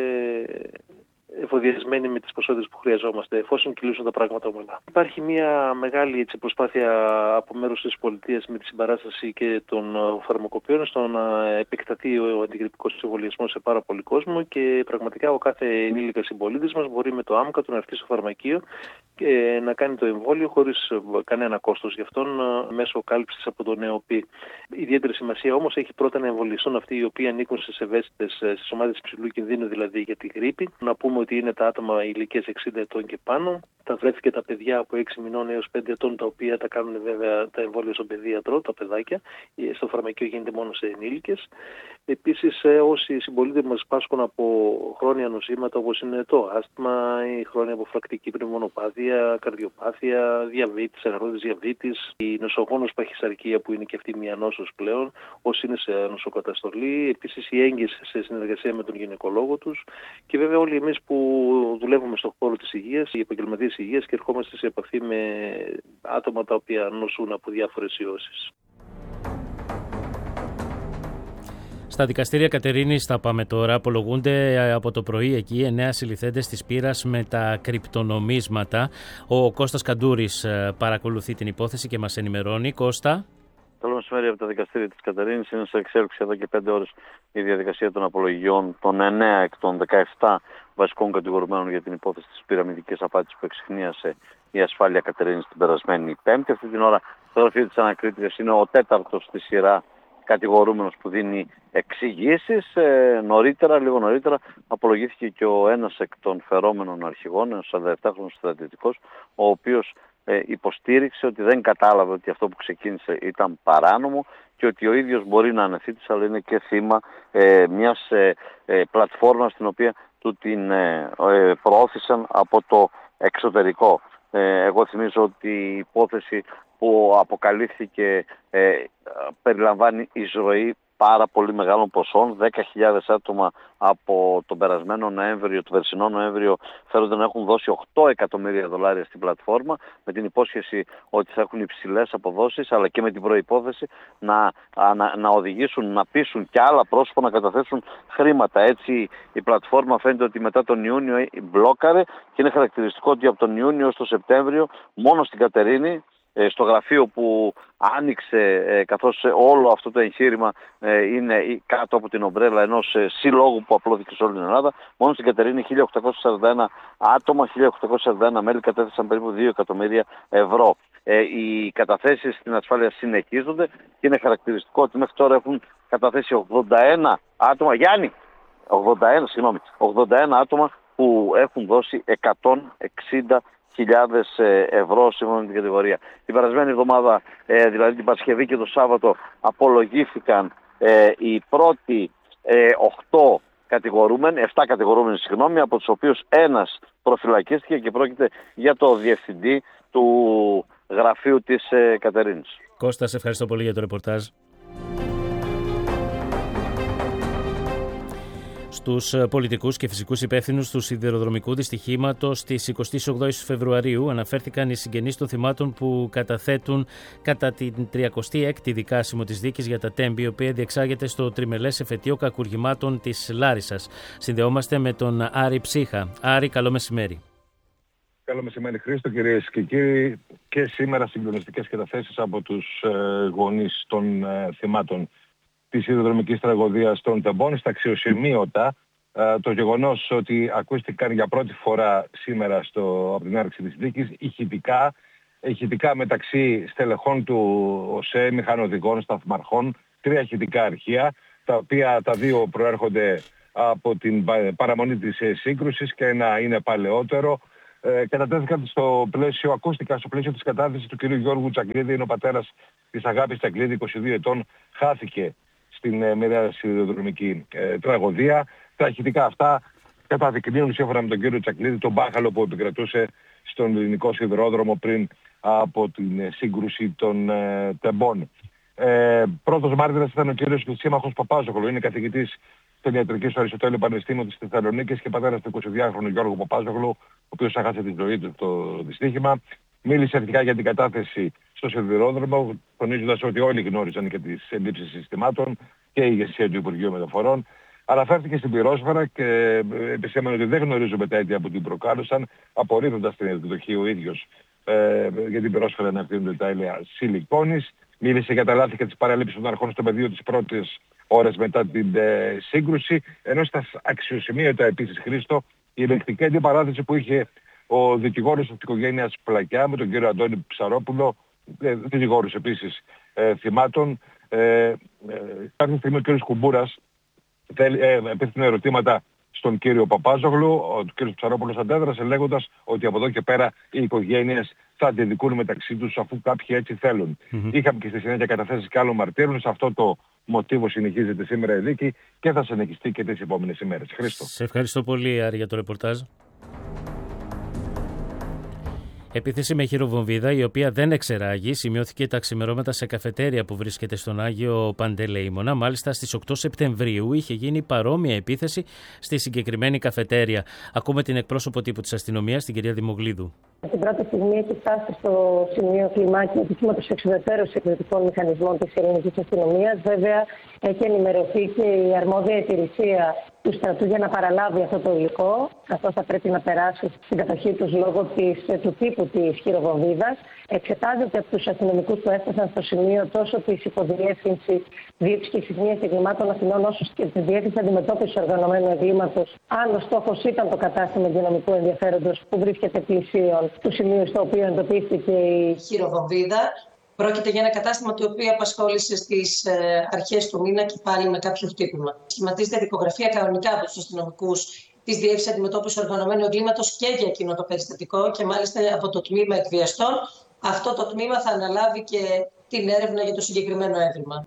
εφοδιασμένοι με τις ποσότητες που χρειαζόμαστε, εφόσον κυλήσουν τα πράγματα ομαλά. Υπάρχει μια μεγάλη έτσι, προσπάθεια από μέρους της πολιτείας με τη συμπαράσταση και των φαρμακοποιών στο να επεκταθεί ο αντιγρυπικός εμβολιασμός σε πάρα πολύ κόσμο, και πραγματικά ο κάθε ενήλικας συμπολίτης μας μπορεί με το άμκα του να έρθει στο φαρμακείο και να κάνει το εμβόλιο χωρίς κανένα κόστος γι' αυτόν, μέσω κάλυψης από τον ΕΟΠΗ. Ιδιαίτερη σημασία όμως έχει πρώτα να εμβολιαστούν αυτοί οι οποίοι ανήκουν στις ευαίσθητες, στις ομάδες υψηλού κινδύνου, δηλαδή για τη γρίπη. Να πούμε ότι είναι τα άτομα ηλικίας εξήντα ετών και πάνω, τα βρέφη και τα παιδιά από έξι μηνών έως πέντε ετών, τα οποία τα κάνουν βέβαια τα εμβόλια στον παιδίατρο, τα παιδάκια. Στο φαρμακείο γίνεται μόνο σε ενήλικες. Επίσης, όσοι συμπολίτες μας πάσχουν από χρόνια νοσήματα όπως είναι το άσθμα, η χρόνια αποφρακτική πνευμονοπάθεια, καρδιοπάθεια, διαβήτης, αγρότης διαβήτης, η νοσογόνος παχυσαρκία που είναι και αυτή μια νόσος πλέον, όσοι είναι σε νοσοκαταστολή, επίσης η έγκυση σε συνεργασία με τον γυναικολόγο τους, και βέβαια όλοι εμείς που δουλεύουμε στον χώρο της υγείας, οι επαγγελματίες υγείας, και ερχόμαστε σε επαφή με άτομα τα οποία νοσούν από διάφορες ιώσεις. Στα δικαστήρια Κατερίνης θα πάμε τώρα. Απολογούνται από το πρωί εκεί εννέα συλληφθέντες της πύρας με τα κρυπτονομίσματα. Ο Κώστας Καντούρης παρακολουθεί την υπόθεση και μας ενημερώνει. Κώστα. Καλό μεσημέρι από τα δικαστήρια της Κατερίνης. Είναι σε εξέλιξη εδώ και πέντε ώρες η διαδικασία των απολογιών των εννέα εκ των δεκαεπτά βασικών κατηγορουμένων για την υπόθεση της πυραμιδικής απάτης που εξιχνίασε η ασφάλεια Κατερίνης την περασμένη Πέμπτη. Αυτή την ώρα το γραφείο της ανακρίτριας είναι ο τέταρτος στη σειρά κατηγορούμενος που δίνει εξηγήσεις. Ε, νωρίτερα, λίγο νωρίτερα, απολογήθηκε και ο ένας εκ των φερόμενων αρχηγών, ένας σαρανταεπτάχρονος στρατιωτικός, ο οποίος ε, υποστήριξε ότι δεν κατάλαβε ότι αυτό που ξεκίνησε ήταν παράνομο και ότι ο ίδιος μπορεί να ανεθύτησε, αλλά είναι και θύμα ε, μιας ε, ε, πλατφόρμας την οποία του την ε, ε, προώθησαν από το εξωτερικό. Ε, εγώ θυμίζω ότι η υπόθεση που αποκαλύφθηκε ε, περιλαμβάνει εισρωή πάρα πολύ μεγάλων ποσών. δέκα χιλιάδες άτομα από τον περασμένο Νοέμβριο, τον περσινό Νοέμβριο, φέρονται να έχουν δώσει οκτώ εκατομμύρια δολάρια στην πλατφόρμα, με την υπόσχεση ότι θα έχουν υψηλές αποδόσεις, αλλά και με την προϋπόθεση να, να, να οδηγήσουν, να πείσουν και άλλα πρόσωπα να καταθέσουν χρήματα. Έτσι η πλατφόρμα φαίνεται ότι μετά τον Ιούνιο μπλόκαρε, και είναι χαρακτηριστικό ότι από τον Ιούνιο έως τον Σεπτέμβριο μόνο στην Κατερίνη, στο γραφείο που άνοιξε, καθώς όλο αυτό το εγχείρημα είναι κάτω από την ομπρέλα ενός συλλόγου που απλώθηκε σε όλη την Ελλάδα, μόνο στην Κατερίνη χίλια οκτακόσια σαράντα ένα άτομα, χίλια οκτακόσια σαράντα ένα μέλη κατέθεσαν περίπου δύο εκατομμύρια ευρώ. Οι καταθέσεις στην ασφάλεια συνεχίζονται και είναι χαρακτηριστικό ότι μέχρι τώρα έχουν καταθέσει ογδόντα ένα άτομα, Γιάννη, ογδόντα ένα, συγγνώμη, ογδόντα ένα άτομα που έχουν δώσει εκατόν εξήντα χιλιάδες ευρώ σύμφωνα με την κατηγορία. Την περασμένη εβδομάδα, ε, δηλαδή την Παρασκευή και το Σάββατο, απολογήθηκαν ε, οι πρώτοι ε, οκτώ κατηγορούμενοι, επτά κατηγορούμενοι, συγγνώμη, από τους οποίους ένας προφυλακίστηκε και πρόκειται για το διευθυντή του γραφείου της ε, Κατερίνης. Κώστα, σε ευχαριστώ πολύ για το ρεπορτάζ. στους πολιτικούς και φυσικούς υπεύθυνους του σιδηροδρομικού δυστυχήματος της εικοστής όγδοης Φεβρουαρίου αναφέρθηκαν οι συγγενείς των θυμάτων που καταθέτουν κατά την τριακοστή έκτη δικάσιμο της δίκης για τα Τέμπη, η οποία διεξάγεται στο τριμελές εφετείο κακουργημάτων της Λάρισσας. Συνδεόμαστε με τον Άρη Ψύχα. Άρη, καλό μεσημέρι. Καλό μεσημέρι, Χρήστο, κυρίες και κύριοι. Και σήμερα συγκλονιστικές καταθέσεις από τους ε, γονείς των ε, θυμάτων της σιδηροδρομικής τραγωδίας των Τεμπών. Στα αξιοσημείωτα ε, το γεγονός ότι ακούστηκαν για πρώτη φορά σήμερα στο, από την άρξη της δίκης ηχητικά, ηχητικά μεταξύ στελεχών του ΟΣΕ, μηχανοδηγών, σταθμαρχών, τρία ηχητικά αρχεία, τα οποία τα δύο προέρχονται από την παραμονή της σύγκρουσης και ένα είναι παλαιότερο. Ε, κατατέθηκαν στο πλαίσιο, ακούστηκαν στο πλαίσιο της κατάθεσης του κ. Γιώργου Τσακλίδη. Είναι ο πατέρας της Αγάπης Τσακλίδη, είκοσι δύο ετών, χάθηκε στην ε, μοιραία σιδηροδρομική ε, τραγωδία. Τα ηχητικά αυτά καταδεικνύουν, σύμφωνα με τον κύριο Τσακλίδη, τον μπάχαλο που επικρατούσε στον ελληνικό σιδηρόδρομο πριν από την ε, σύγκρουση των ε, Τεμπών. Ε, πρώτος μάρτυρας ήταν ο κύριος Σύμμαχος Παπάζογλου, είναι καθηγητής στην ιατρική στο Αριστοτέλειο Πανεπιστήμιο της Θεσσαλονίκης και πατέρας του εικοσιδυάχρονου Γιώργου Παπάζογλου, ο οποίος έχασε τη ζωή του στο δυστύχημα. Μίλησε αρχικά για την κατάθεση στο σιδηρόδρομο, τονίζοντας ότι όλοι γνώριζαν και τις ελλείψεις συστημάτων και η ηγεσία του Υπουργείου Μεταφορών. Αναφέρθηκε στην πυρόσφαιρα και επισήμανε ότι δεν γνωρίζουμε τα αίτια που την προκάλεσαν, απορρίπτοντας την εκδοχή ο ίδιος ε, για την πυρόσφαιρα να ευθύνονται τα έλαια σιλικόνης. Μίλησε για τα λάθη και τις παραλήψεις των αρχών στο πεδίο τις πρώτες ώρες μετά την ε, σύγκρουση, ενώ στα αξιοσημείωτα επίσης, Χρήστο, η ελεκτική αντιπαράθεση που είχε ο δικηγόρος της οικογένειας Πλακιά με τον κύριο Αντώνη Ψαρόπουλο, ε, δικηγόρος επίσης ε, θυμάτων. Ε, ε, κάποια στιγμή ο κύριος Κουμπούρας ε, επέθυνε ερωτήματα στον κύριο Παπάζογλου. Ο κύριος Ψαρόπουλος αντέδρασε λέγοντας ότι από εδώ και πέρα οι οικογένειες θα αντιδικούν μεταξύ τους αφού κάποιοι έτσι θέλουν. Mm-hmm. Είχαμε και στη συνέχεια καταθέσεις και άλλων μαρτύρων. Σε αυτό το μοτίβο συνεχίζεται σήμερα η δίκη και θα συνεχιστεί και τις επόμενες ημέρες. Χρήστο. Σε ευχαριστώ πολύ, Άρη, για το ρεπορτάζ. Επίθεση με χειροβομβίδα, η οποία δεν εξεράγει, σημειώθηκε τα ξημερώματα σε καφετέρια που βρίσκεται στον Άγιο Παντελεήμονα. Μάλιστα, στις οκτώ Σεπτεμβρίου είχε γίνει παρόμοια επίθεση στη συγκεκριμένη καφετέρια. Ακούμε την εκπρόσωπο τύπου της αστυνομίας, την κυρία Δημογλίδου. Την πρώτη στιγμή έχει φτάσει στο σημείο κλιμάκι ατυχήματος εξουδετερώσεως εκρητικών μηχανισμών της ελληνικής αστυνομίας. Βέβαια, έχει ενημερωθεί και η αρμόδια υπηρεσία του στρατού για να παραλάβει αυτό το υλικό, καθώς θα πρέπει να περάσει στην κατοχή τους λόγω της, του τύπου της χειροβομβίδας. Εξετάζεται από τους αστυνομικούς που έφτασαν στο σημείο τόσο της υποδιεύθυνση δίωξης και εξυχνίας εγκλημάτων Αθηνών, όσο και τη διεύθυνση αντιμετώπισης οργανωμένου εγκλήματος, αν ο στόχος ήταν το κατάστημα υγειονομικού ενδιαφέροντος που βρίσκεται πλησίον του σημείου στο οποίο εντοπίστηκε η χειροβομβίδα. Πρόκειται για ένα κατάστημα το οποίο απασχόλησε στις ε, αρχές του μήνα και πάλι με κάποιο χτύπημα. Σχηματίζεται δικογραφία κανονικά από τους αστυνομικούς της Διεύθυνσης Αντιμετώπισης Οργανωμένου Εγκλήματος και για εκείνο το περιστατικό και μάλιστα από το τμήμα εκβιαστών. Αυτό το τμήμα θα αναλάβει και την έρευνα για το συγκεκριμένο έγκλημα.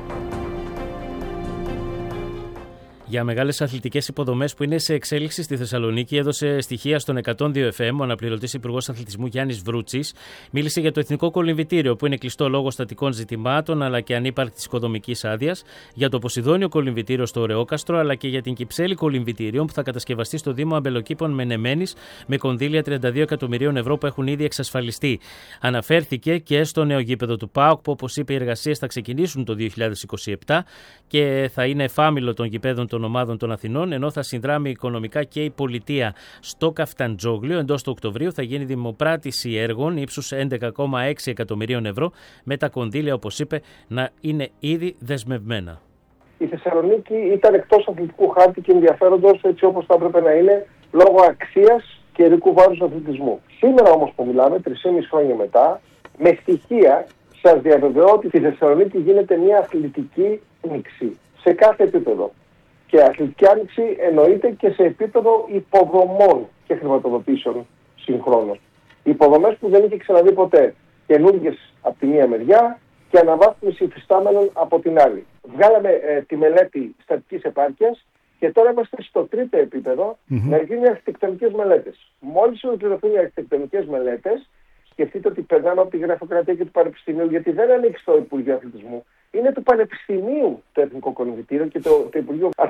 Για μεγάλες αθλητικές υποδομές που είναι σε εξέλιξη στη Θεσσαλονίκη, έδωσε στοιχεία στον εκατόν δύο εφ εμ ο αναπληρωτής υπουργός αθλητισμού Γιάννης Βρούτσης. Μίλησε για το Εθνικό Κολυμβητήριο, που είναι κλειστό λόγω στατικών ζητημάτων αλλά και ανύπαρκτης οικοδομικής άδειας, για το Ποσειδόνιο Κολυμβητήριο στο Ωρεόκαστρο, αλλά και για την Κυψέλη Κολυμβητήριο που θα κατασκευαστεί στο Δήμο Αμπελοκήπων Μενεμένης με κονδύλια τριάντα δύο εκατομμυρίων ευρώ που έχουν ήδη εξασφαλιστεί. Αναφέρθηκε και στο νέο γήπεδο του ΠΑΟΚ, που όπως είπε οι εργασίες θα ξεκινήσουν το δύο χιλιάδες είκοσι επτά και θα είναι εφάμιλο των γηπέδων των ομάδων των Αθηνών, ενώ θα συνδράμει οικονομικά και η πολιτεία. Στο Καφταντζόγλιο εντός του Οκτωβρίου θα γίνει δημοπράτηση έργων ύψους έντεκα κόμμα έξι εκατομμυρίων ευρώ, με τα κονδύλια, όπως είπε, να είναι ήδη δεσμευμένα. Η Θεσσαλονίκη ήταν εκτός αθλητικού χάρτη και ενδιαφέροντος, έτσι όπως θα έπρεπε να είναι, λόγω αξίας και ειδικού βάρους αθλητισμού. Σήμερα όμως που μιλάμε, τρεισήμισι χρόνια μετά, με στοιχεία σας διαβεβαιώ ότι η Θεσσαλονίκη γίνεται μια αθλητική μίξη σε κάθε επίπεδο. Και αθλητική άνοιξη εννοείται και σε επίπεδο υποδομών και χρηματοδοτήσεων συγχρόνως. Υποδομές που δεν είχε ξαναδεί ποτέ. Καινούργιες από τη μία μεριά και αναβάθμιση υφιστάμενων από την άλλη. Βγάλαμε ε, τη μελέτη στατικής επάρκειας και τώρα είμαστε στο τρίτο επίπεδο mm-hmm. να γίνουν αρχιτεκτονικές μελέτες. Μόλις ολοκληρωθούν οι αρχιτεκτονικές μελέτες, σκεφτείτε ότι περνάμε από τη γραφειοκρατία και του Πανεπιστημίου, γιατί δεν ανήκει στο Υπουργείο Αθλητισμού. Είναι του Πανεπιστημίου το Εθνικό Κολυμβητήριο και το, το Υπουργείο Αθλητισμού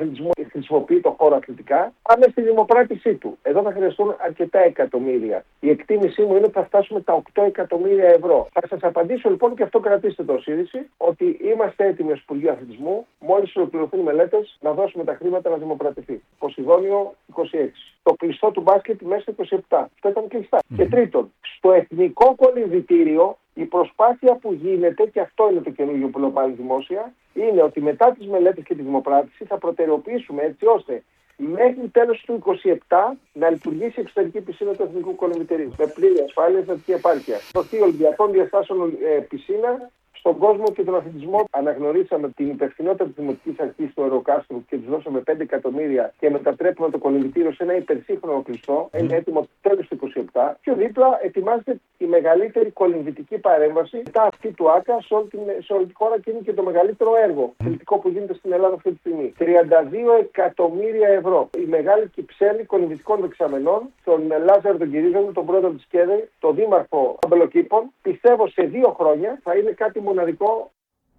χρησιμοποιεί το χώρο αθλητικά, πάμε στη δημοπράτησή του. Εδώ θα χρειαστούν αρκετά εκατομμύρια. Η εκτίμησή μου είναι ότι θα φτάσουμε τα οκτώ εκατομμύρια ευρώ. Θα σας απαντήσω λοιπόν, και αυτό κρατήστε το ως είδηση, ότι είμαστε έτοιμοι ως Υπουργείο Αθλητισμού, μόλις ολοκληρωθούν οι μελέτες, να δώσουμε τα χρήματα να δημοπρατηθεί. Ποσειδόνιο είκοσι έξι. Το κλειστό του μπάσκετ μέσα είκοσι επτά. Αυτό ήταν κλειστά. Mm-hmm. Και τρίτον, στο εθνικό κολυμβητήριο η προσπάθεια που γίνεται, και αυτό είναι το καινούργιο που λέω πάλι δημόσια, είναι ότι μετά τις μελέτες και τη δημοπράτηση θα προτεραιοποιήσουμε έτσι ώστε μέχρι τέλος του είκοσι επτά να λειτουργήσει η εξωτερική πισίνα του Εθνικού Κολυμβητηρίου. Με πλήρη ασφάλεια, εθνική επάρκεια. Δοθεί Ολυμπιακών Διαστάσεων ε, πισίνα στον κόσμο και τον αθλητισμό. Αναγνωρίσαμε την υπευθυνότητα της Δημοτικής Αρχής του Αεροκάστρου και τους δώσαμε πέντε εκατομμύρια και μετατρέπουμε το κολυμβητήριο σε ένα υπερσύγχρονο κλειστό. Είναι έτοιμο τέλος του είκοσι επτά. Πιο δίπλα ετοιμάζεται η μεγαλύτερη κολυμβητική παρέμβαση μετά αυτή του ΆΚΑ σε όλη, την, σε όλη τη χώρα και είναι και το μεγαλύτερο έργο αθλητικό που γίνεται στην Ελλάδα αυτή τη στιγμή. τριάντα δύο εκατομμύρια ευρώ. Η μεγάλη κυψέλη κολυμβητικών δεξαμενών, τον Λάζαρο τον Κυρίζογλου, τον πρόεδρο της ΚΕΔΕ, τον δήμαρχο Αμπελοκήπων, πιστεύω σε δύο χρόνια θα είναι κάτι μοναδικό.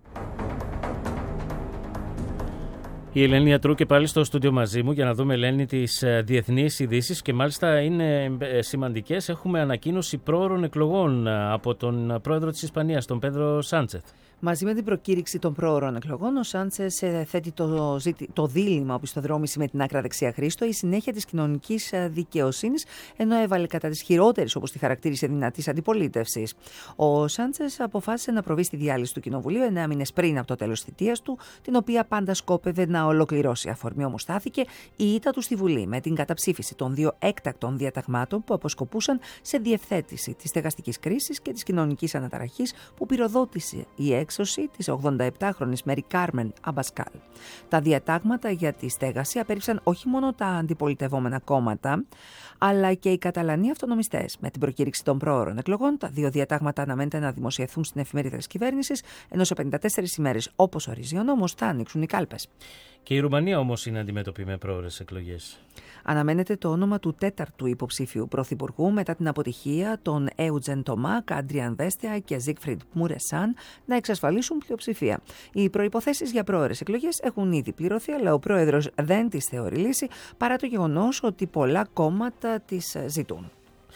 Η Ελένη Ιατρού και πάλι στο στούντιο μαζί μου για να δούμε, Ελένη, τις διεθνείς ειδήσεις, και μάλιστα είναι σημαντικές. Έχουμε ανακοίνωση πρόωρων εκλογών από τον πρόεδρο της Ισπανίας, τον Πέδρο Σάντσεθ. Μαζί με την προκήρυξη των πρόωρων εκλογών, ο Σάντσεθ θέτει το, το δίλημμα οπισθοδρόμηση με την άκρα δεξιά, Χρήστο, η συνέχεια της κοινωνικής δικαιοσύνης, ενώ έβαλε κατά της χειρότερης, όπως τη χαρακτήρισε, δυνατής αντιπολίτευσης. Ο Σάντσεθ αποφάσισε να προβεί στη διάλυση του Κοινοβουλίου εννέα μήνες πριν από το τέλος της θητείας του, την οποία πάντα σκόπευε να ολοκληρώσει. Αφορμή όμως στάθηκε η ήττα του στη Βουλή με την καταψήφιση των δύο έκτακτων διαταγμάτων που αποσκοπούσαν σε διευθέτηση της στεγαστικής κρίσης και της κοινωνικής αναταραχής που πυροδότησε η έξωση της ογδονταεπτάχρονης Μέρι Κάρμεν Αμπασκάλ. Τα διατάγματα για τη στέγαση απέρριψαν όχι μόνο τα αντιπολιτευόμενα κόμματα, αλλά και οι Καταλανοί αυτονομιστές. Με την προκήρυξη των πρόωρων εκλογών, τα δύο διατάγματα αναμένεται να δημοσιευθούν στην εφημερίδα της κυβέρνησης, ενώ σε πενήντα τέσσερις ημέρες, όπως ορίζει ο νόμος, θα ανοίξουν οι κάλπες. Και η Ρουμανία όμως είναι αντιμέτωπη με πρόωρες εκλογές. Αναμένεται το όνομα του τέταρτου υποψήφιου πρωθυπουργού μετά την αποτυχία των Έουτζεν Τομάκ, Αντριάν Βέστια και Ζίγκφριντ Μουρεσάν να εξασφαλίσουν πλειοψηφία. Οι προϋποθέσεις για πρόωρες εκλογές έχουν ήδη πληρωθεί, αλλά ο πρόεδρος δεν τις θεωρεί λύση παρά το γεγονός ότι πολλά κόμματα τις ζητούν.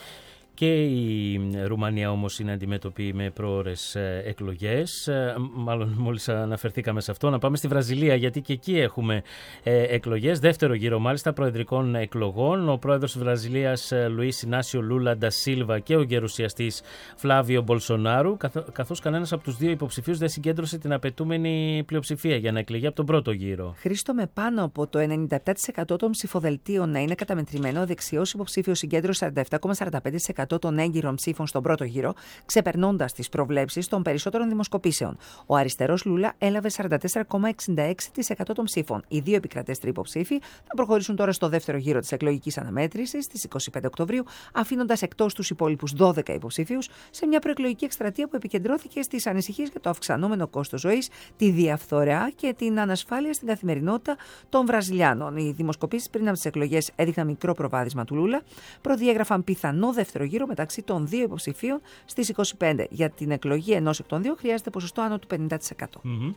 Και η Ρουμανία όμως είναι αντιμέτωπη με πρόωρες εκλογές. Μάλλον μόλις αναφερθήκαμε σε αυτό. Να πάμε στη Βραζιλία, γιατί και εκεί έχουμε εκλογές. Δεύτερο γύρο μάλιστα προεδρικών εκλογών. Ο πρόεδρος της Βραζιλίας Λουίς Ινάσιο Λούλα ντα Σίλβα και ο γερουσιαστής Φλάβιο Μπολσονάρου, καθώς κανένας από τους δύο υποψηφίους δεν συγκέντρωσε την απαιτούμενη πλειοψηφία για να εκλεγεί από τον πρώτο γύρο. Χρήστο, με πάνω από το ενενήντα επτά τοις εκατό των ψηφοδελτίων να είναι καταμετρημένο, ο δεξιός υποψήφιος συγκέντρωσε σαράντα επτά κόμμα σαράντα πέντε τοις εκατό των έγκυρων ψήφων στον πρώτο γύρο, ξεπερνώντας τις προβλέψεις των περισσότερων δημοσκοπήσεων. Ο αριστερός Λούλα έλαβε σαράντα τέσσερα κόμμα εξήντα έξι τοις εκατό των ψήφων. Οι δύο επικρατέστεροι υποψήφοι θα προχωρήσουν τώρα στο δεύτερο γύρο της εκλογικής αναμέτρησης στις είκοσι πέντε Οκτωβρίου, αφήνοντας εκτός τους υπόλοιπους δώδεκα υποψήφιους σε μια προεκλογική εκστρατεία που επικεντρώθηκε στις ανησυχίες για το αυξανόμενο κόστος ζωής, τη διαφθορά και την ανασφάλεια στην καθημερινότητα των Βραζιλιάνων. Οι δημοσκοπήσεις πριν από τις εκλογές έδειχναν μικρό προβάδισμα του Λούλα, προδιέγραφαν πιθανό δεύτερο γύρο μεταξύ των δύο υποψηφίων στις είκοσι πέντε. Για την εκλογή ενός εκ των δύο χρειάζεται ποσοστό άνω του πενήντα τοις εκατό. Mm-hmm.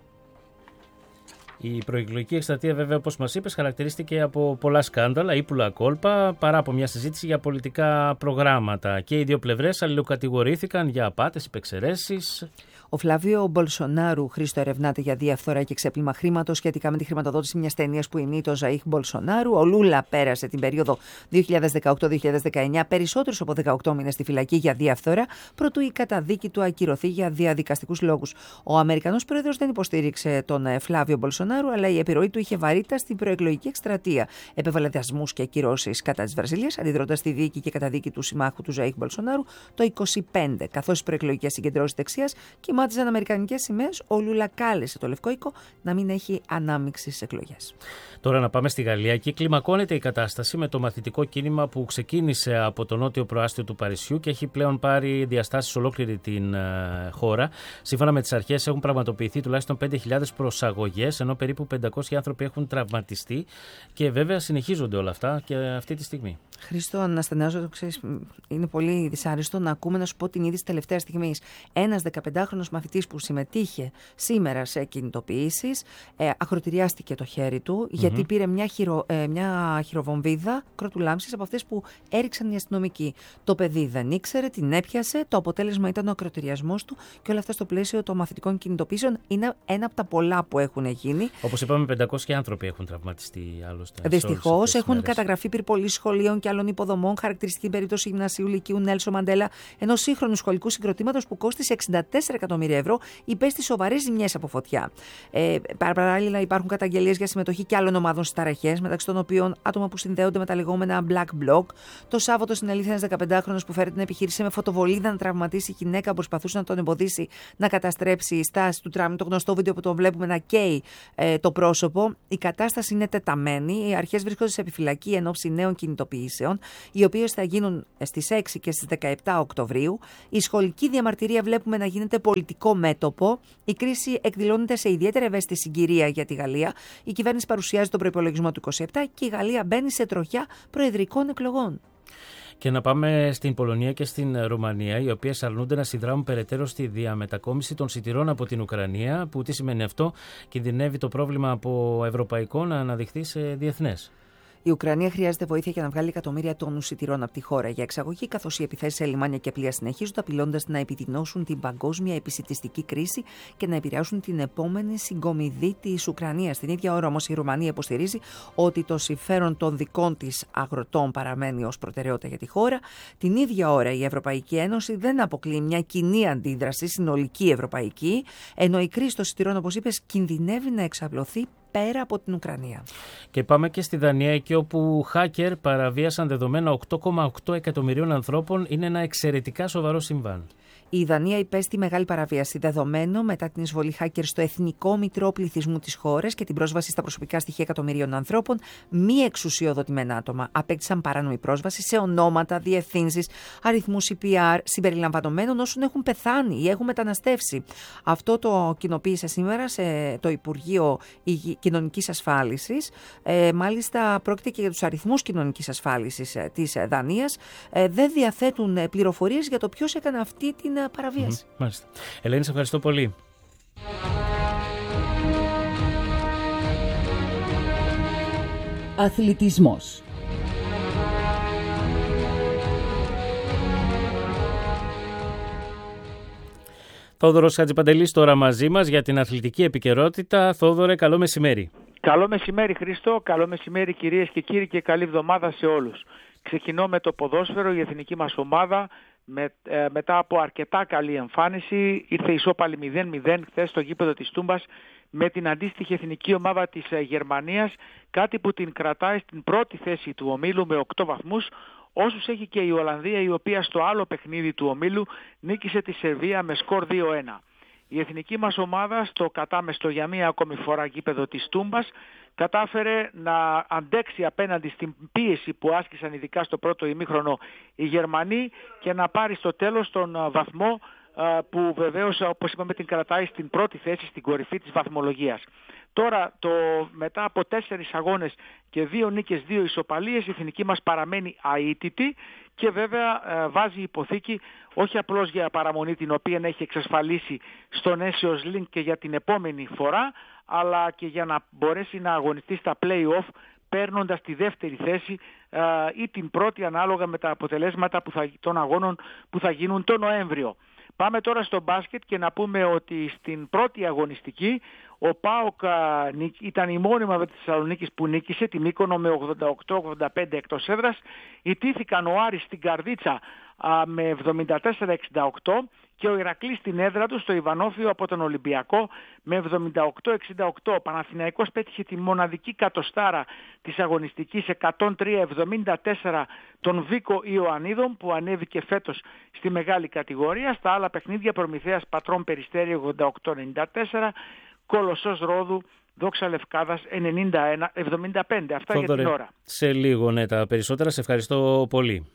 Η προεκλογική εκστρατεία, βέβαια, όπως μας είπες, χαρακτηρίστηκε από πολλά σκάνδαλα, ύπουλα κόλπα, παρά από μια συζήτηση για πολιτικά προγράμματα. Και οι δύο πλευρές αλληλοκατηγορήθηκαν για απάτες, υπεξαιρέσεις. Ο Φλάβιο Μπολσονάρου, Χρήστο, ερευνάται για διαφθορά και ξέπλυμα χρήματος σχετικά με τη χρηματοδότηση μιας ταινίας που ηνεί το Ζαΐχ Μπολσονάρου. Ο Λούλα πέρασε την περίοδο δύο χιλιάδες δεκαοκτώ δύο χιλιάδες δεκαεννιά περισσότερους από δεκαοκτώ μήνες στη φυλακή για διαφθορά, προτού η καταδίκη του ακυρωθεί για διαδικαστικούς λόγους. Ο Αμερικανός πρόεδρος δεν υποστήριξε τον Φλάβιο Μπολσονάρου, αλλά η επιρροή του είχε βαρύτητα στην προεκλογική εκστρατεία. Επέβαλε δασμούς και ακυρώσεις κατά της Βραζιλίας, αντιδρώντας στη δίκη και καταδίκη του συμμάχου του Ζαΐχ Μπολσονάρου το είκοσι πέντε. Καθώς οι προεκλογικές συγκεντρώσεις δεξιάς κυμάτιζαν αμερικανικές σημαίες, ο Λούλα κάλεσε το Λευκό Οίκο να μην έχει ανάμειξη στις εκλογές. Τώρα να πάμε στη Γαλλία. Εκεί κλιμακώνεται η κατάσταση με το μαθητικό κίνημα που ξεκίνησε από το νότιο προάστιο του Παρισιού και έχει πλέον πάρει διαστάσεις ολόκληρη την uh, χώρα. Σύμφωνα με τις αρχές, έχουν πραγματοποιηθεί τουλάχιστον πέντε χιλιάδες προσαγωγές, ενώ περίπου πεντακόσιοι άνθρωποι έχουν τραυματιστεί και βέβαια συνεχίζονται όλα αυτά και αυτή τη στιγμή. Χρήστο, αναστενάζω, ξέρεις, είναι πολύ δυσάρεστο να ακούμε να σου πω την είδηση τελευταία στιγμή. Ένας δεκαπεντάχρονος μαθητής που συμμετείχε σήμερα σε κινητοποιήσεις, ε, ακροτηριάστηκε το χέρι του, mm-hmm. γιατί πήρε μια, χειρο, ε, μια χειροβομβίδα κρότου λάμψης από αυτές που έριξαν οι αστυνομικοί. Το παιδί δεν ήξερε, την έπιασε, το αποτέλεσμα ήταν ο ακροτηριασμός του και όλα αυτά στο πλαίσιο των μαθητικών κινητοποιήσεων είναι ένα από τα πολλά που έχουν γίνει. Όπως είπαμε, πεντακόσιοι άνθρωποι έχουν τραυματιστεί άλλωστε. Δυστυχώς έχουν καταγραφεί πυρπολίες σχολείων και άλλων υποδομών, χαρακτηριστική περίπτωση γυμνασίου Λυκείου Νέλσον Μαντέλα, ενός σύγχρονου σχολικού συγκροτήματος που κόστησε εξήντα τέσσερα εκατομμύρια ευρώ, υπέστη σοβαρές ζημιές από φωτιά. Ε, παράλληλα, υπάρχουν καταγγελίες για συμμετοχή και άλλων ομάδων στις ταραχές, μεταξύ των οποίων άτομα που συνδέονται με τα λεγόμενα Black Bloc. Το Σάββατο, στην αλήθεια, ένας δεκαπεντάχρονος που φέρεται την επιχείρηση με φωτοβολίδα να τραυματίσει η γυναίκα που προσπαθούσε να τον εμποδίσει να καταστρέψει η στάση του τραμ. Το γνωστό βίντεο που τον βλέπουμε να καίει ε, το πρόσωπο. Η κατάσταση είναι τεταμένη. Οι αρχές βρίσκονται σε επιφυλακή εν ώψη νέων κινητοποιήσεων, οι οποίες θα γίνουν στις έξι και στις δεκαεπτά Οκτωβρίου. Η σχολική διαμαρτυρία βλέπουμε να γίνεται πολιτικό μέτωπο. Η κρίση εκδηλώνεται σε ιδιαίτερα ευαίσθητη συγκυρία για τη Γαλλία. Η κυβέρνηση παρουσιάζει τον προϋπολογισμό του είκοσι επτά και η Γαλλία μπαίνει σε τροχιά προεδρικών εκλογών. Και να πάμε στην Πολωνία και στην Ρουμανία, οι οποίες αρνούνται να συνδράμουν περαιτέρω στη διαμετακόμιση των σιτηρών από την Ουκρανία. Που τι σημαίνει αυτό? Κινδυνεύει το πρόβλημα από ευρωπαϊκό να αναδειχθεί σε διεθνές. Η Ουκρανία χρειάζεται βοήθεια για να βγάλει εκατομμύρια τόνους σιτηρών από τη χώρα για εξαγωγή, καθώς οι επιθέσεις σε λιμάνια και πλοία συνεχίζονται, απειλώντας να επιδεινώσουν την παγκόσμια επισιτιστική κρίση και να επηρεάσουν την επόμενη συγκομιδή της Ουκρανίας. Την ίδια ώρα όμως η Ρουμανία υποστηρίζει ότι το συμφέρον των δικών της αγροτών παραμένει ως προτεραιότητα για τη χώρα. Την ίδια ώρα η Ευρωπαϊκή Ένωση δεν αποκλείει μια κοινή αντίδραση, συνολική ευρωπαϊκή, ενώ η κρίση των σιτηρών, όπως είπες, κινδυνεύει να εξαπλωθεί πέρα από την Ουκρανία. Και πάμε και στη Δανία, εκεί όπου hacker παραβίασαν δεδομένα οκτώ κόμμα οκτώ εκατομμυρίων ανθρώπων. Είναι ένα εξαιρετικά σοβαρό συμβάν. Η Δανία υπέστη μεγάλη παραβίαση δεδομένων μετά την εισβολή hacker στο Εθνικό Μητρό Πληθυσμού της χώρας και την πρόσβαση στα προσωπικά στοιχεία εκατομμυρίων ανθρώπων. Μη εξουσιοδοτημένα άτομα απέκτησαν παράνομη πρόσβαση σε ονόματα, διευθύνσεις, αριθμούς σι πι αρ συμπεριλαμβανομένων όσων έχουν πεθάνει ή έχουν μεταναστεύσει. Αυτό το κοινοποίησε σήμερα σε το Υπουργείο Κοινωνικής Ασφάλισης. Ε, μάλιστα, πρόκειται και για τους αριθμούς κοινωνικής ασφάλισης της Δανίας. Ε, δεν διαθέτουν πληροφορίες για το ποιος έκανε αυτή την παραβίαση. Mm-hmm. Μάλιστα. Ελένη, σε ευχαριστώ πολύ. Αθλητισμός. Θόδωρος Χατζηπαντελής τώρα μαζί μας για την αθλητική επικαιρότητα. Θόδωρε, καλό μεσημέρι. Καλό μεσημέρι Χρήστο, καλό μεσημέρι κυρίες και κύριοι και καλή εβδομάδα σε όλους. Ξεκινώ με το ποδόσφαιρο. Η εθνική μας ομάδα με, ε, μετά από αρκετά καλή εμφάνιση ήρθε ισόπαλη μηδέν μηδέν χθες στο γήπεδο της Τούμπας με την αντίστοιχη εθνική ομάδα της ε, Γερμανίας, κάτι που την κρατάει στην πρώτη θέση του ομίλου με οκτώ βαθμούς, όσους έχει και η Ολλανδία, η οποία στο άλλο παιχνίδι του ομίλου νίκησε τη Σερβία με σκορ δύο ένα. Η εθνική μας ομάδα στο κατάμεστο για μία ακόμη φορά γήπεδο της Τούμπας κατάφερε να αντέξει απέναντι στην πίεση που άσκησαν ειδικά στο πρώτο ημίχρονο οι Γερμανοί και να πάρει στο τέλος τον βαθμό που βεβαίως, όπως είπαμε, την κρατάει στην πρώτη θέση, στην κορυφή της βαθμολογίας. Τώρα, το, μετά από τέσσερις αγώνες και δύο νίκες, δύο ισοπαλίες, η εθνική μας παραμένει αίτητη και βέβαια βάζει υποθήκη όχι απλώς για παραμονή την οποία έχει εξασφαλίσει στο Nations League και για την επόμενη φορά, αλλά και για να μπορέσει να αγωνιστεί στα play-off παίρνοντας τη δεύτερη θέση α, ή την πρώτη ανάλογα με τα αποτελέσματα που θα, των αγώνων που θα γίνουν το Νοέμβριο. Πάμε τώρα στο μπάσκετ και να πούμε ότι στην πρώτη αγωνιστική ο ΠΑΟΚ ήταν η μόνη ομάδα της Θεσσαλονίκης που νίκησε τη Μύκονο με ογδόντα οκτώ ογδόντα πέντε εκτός έδρας. Ιτήθηκαν ο Άρης στην Καρδίτσα α, με εβδομήντα τέσσερα εξήντα οκτώ και ο Ηρακλής στην έδρα του στο Ιβανόφιο από τον Ολυμπιακό με εβδομήντα οκτώ εξήντα οκτώ. Ο Παναθηναϊκός πέτυχε τη μοναδική κατοστάρα της αγωνιστικής εκατόν τρία εβδομήντα τέσσερα τον Βίκο Ιωαννίδων που ανέβηκε φέτος στη μεγάλη κατηγορία. Στα άλλα παιχνίδια Προμηθέας Πατρών Περιστέρι ογδόντα οκτώ ενενήντα τέσσερα, Κολοσσός Ρόδου Δόξα Λευκάδας ενενήντα ένα εβδομήντα πέντε. Αυτά Θόδωρε, για την ώρα. Σε λίγο ναι, τα περισσότερα. Σε ευχαριστώ πολύ.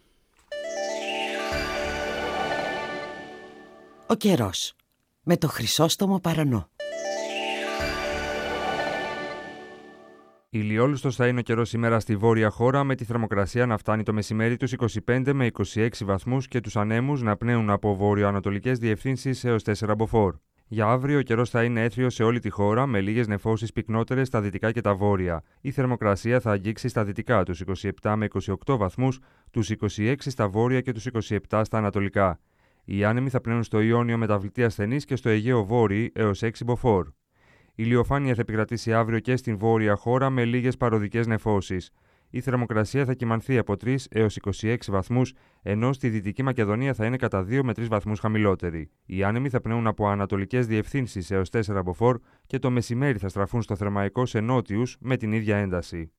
Ο καιρός με το Χρυσόστομο Παρανό. Ηλιόλουστος θα είναι ο καιρός σήμερα στη βόρεια χώρα, με τη θερμοκρασία να φτάνει το μεσημέρι τους είκοσι πέντε με είκοσι έξι βαθμούς και τους ανέμους να πνέουν από βορειοανατολικές διευθύνσεις έως τέσσερα μποφόρ. Για αύριο ο καιρός θα είναι έθριος σε όλη τη χώρα, με λίγες νεφώσεις πυκνότερες στα δυτικά και τα βόρεια. Η θερμοκρασία θα αγγίξει στα δυτικά τους είκοσι επτά με είκοσι οκτώ βαθμούς, τους είκοσι έξι στα βόρεια και τους είκοσι επτά στα ανατολικά. Οι άνεμοι θα πνέουν στο Ιόνιο μεταβλητή ασθενής και στο Αιγαίο βόρειο έως έξι μποφόρ. Η ηλιοφάνεια θα επικρατήσει αύριο και στην βόρεια χώρα με λίγες παροδικές νεφώσεις. Η θερμοκρασία θα κυμανθεί από τρεις έως είκοσι έξι βαθμούς, ενώ στη Δυτική Μακεδονία θα είναι κατά δύο με τρεις βαθμούς χαμηλότερη. Οι άνεμοι θα πνέουν από ανατολικές διευθύνσεις έως τέσσερα μποφόρ και το μεσημέρι θα στραφούν στο Θερμαϊκό σε νότιους με την ίδια ένταση.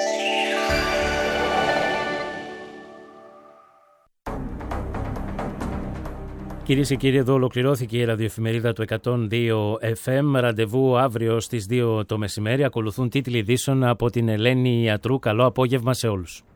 Κυρίες και κύριοι, εδώ ολοκληρώθηκε η ραδιοεφημερίδα του εκατόν δύο εφ εμ. Ραντεβού αύριο στις δύο το μεσημέρι. Ακολουθούν τίτλοι ειδήσεων από την Ελένη Ιατρού. Καλό απόγευμα σε όλους.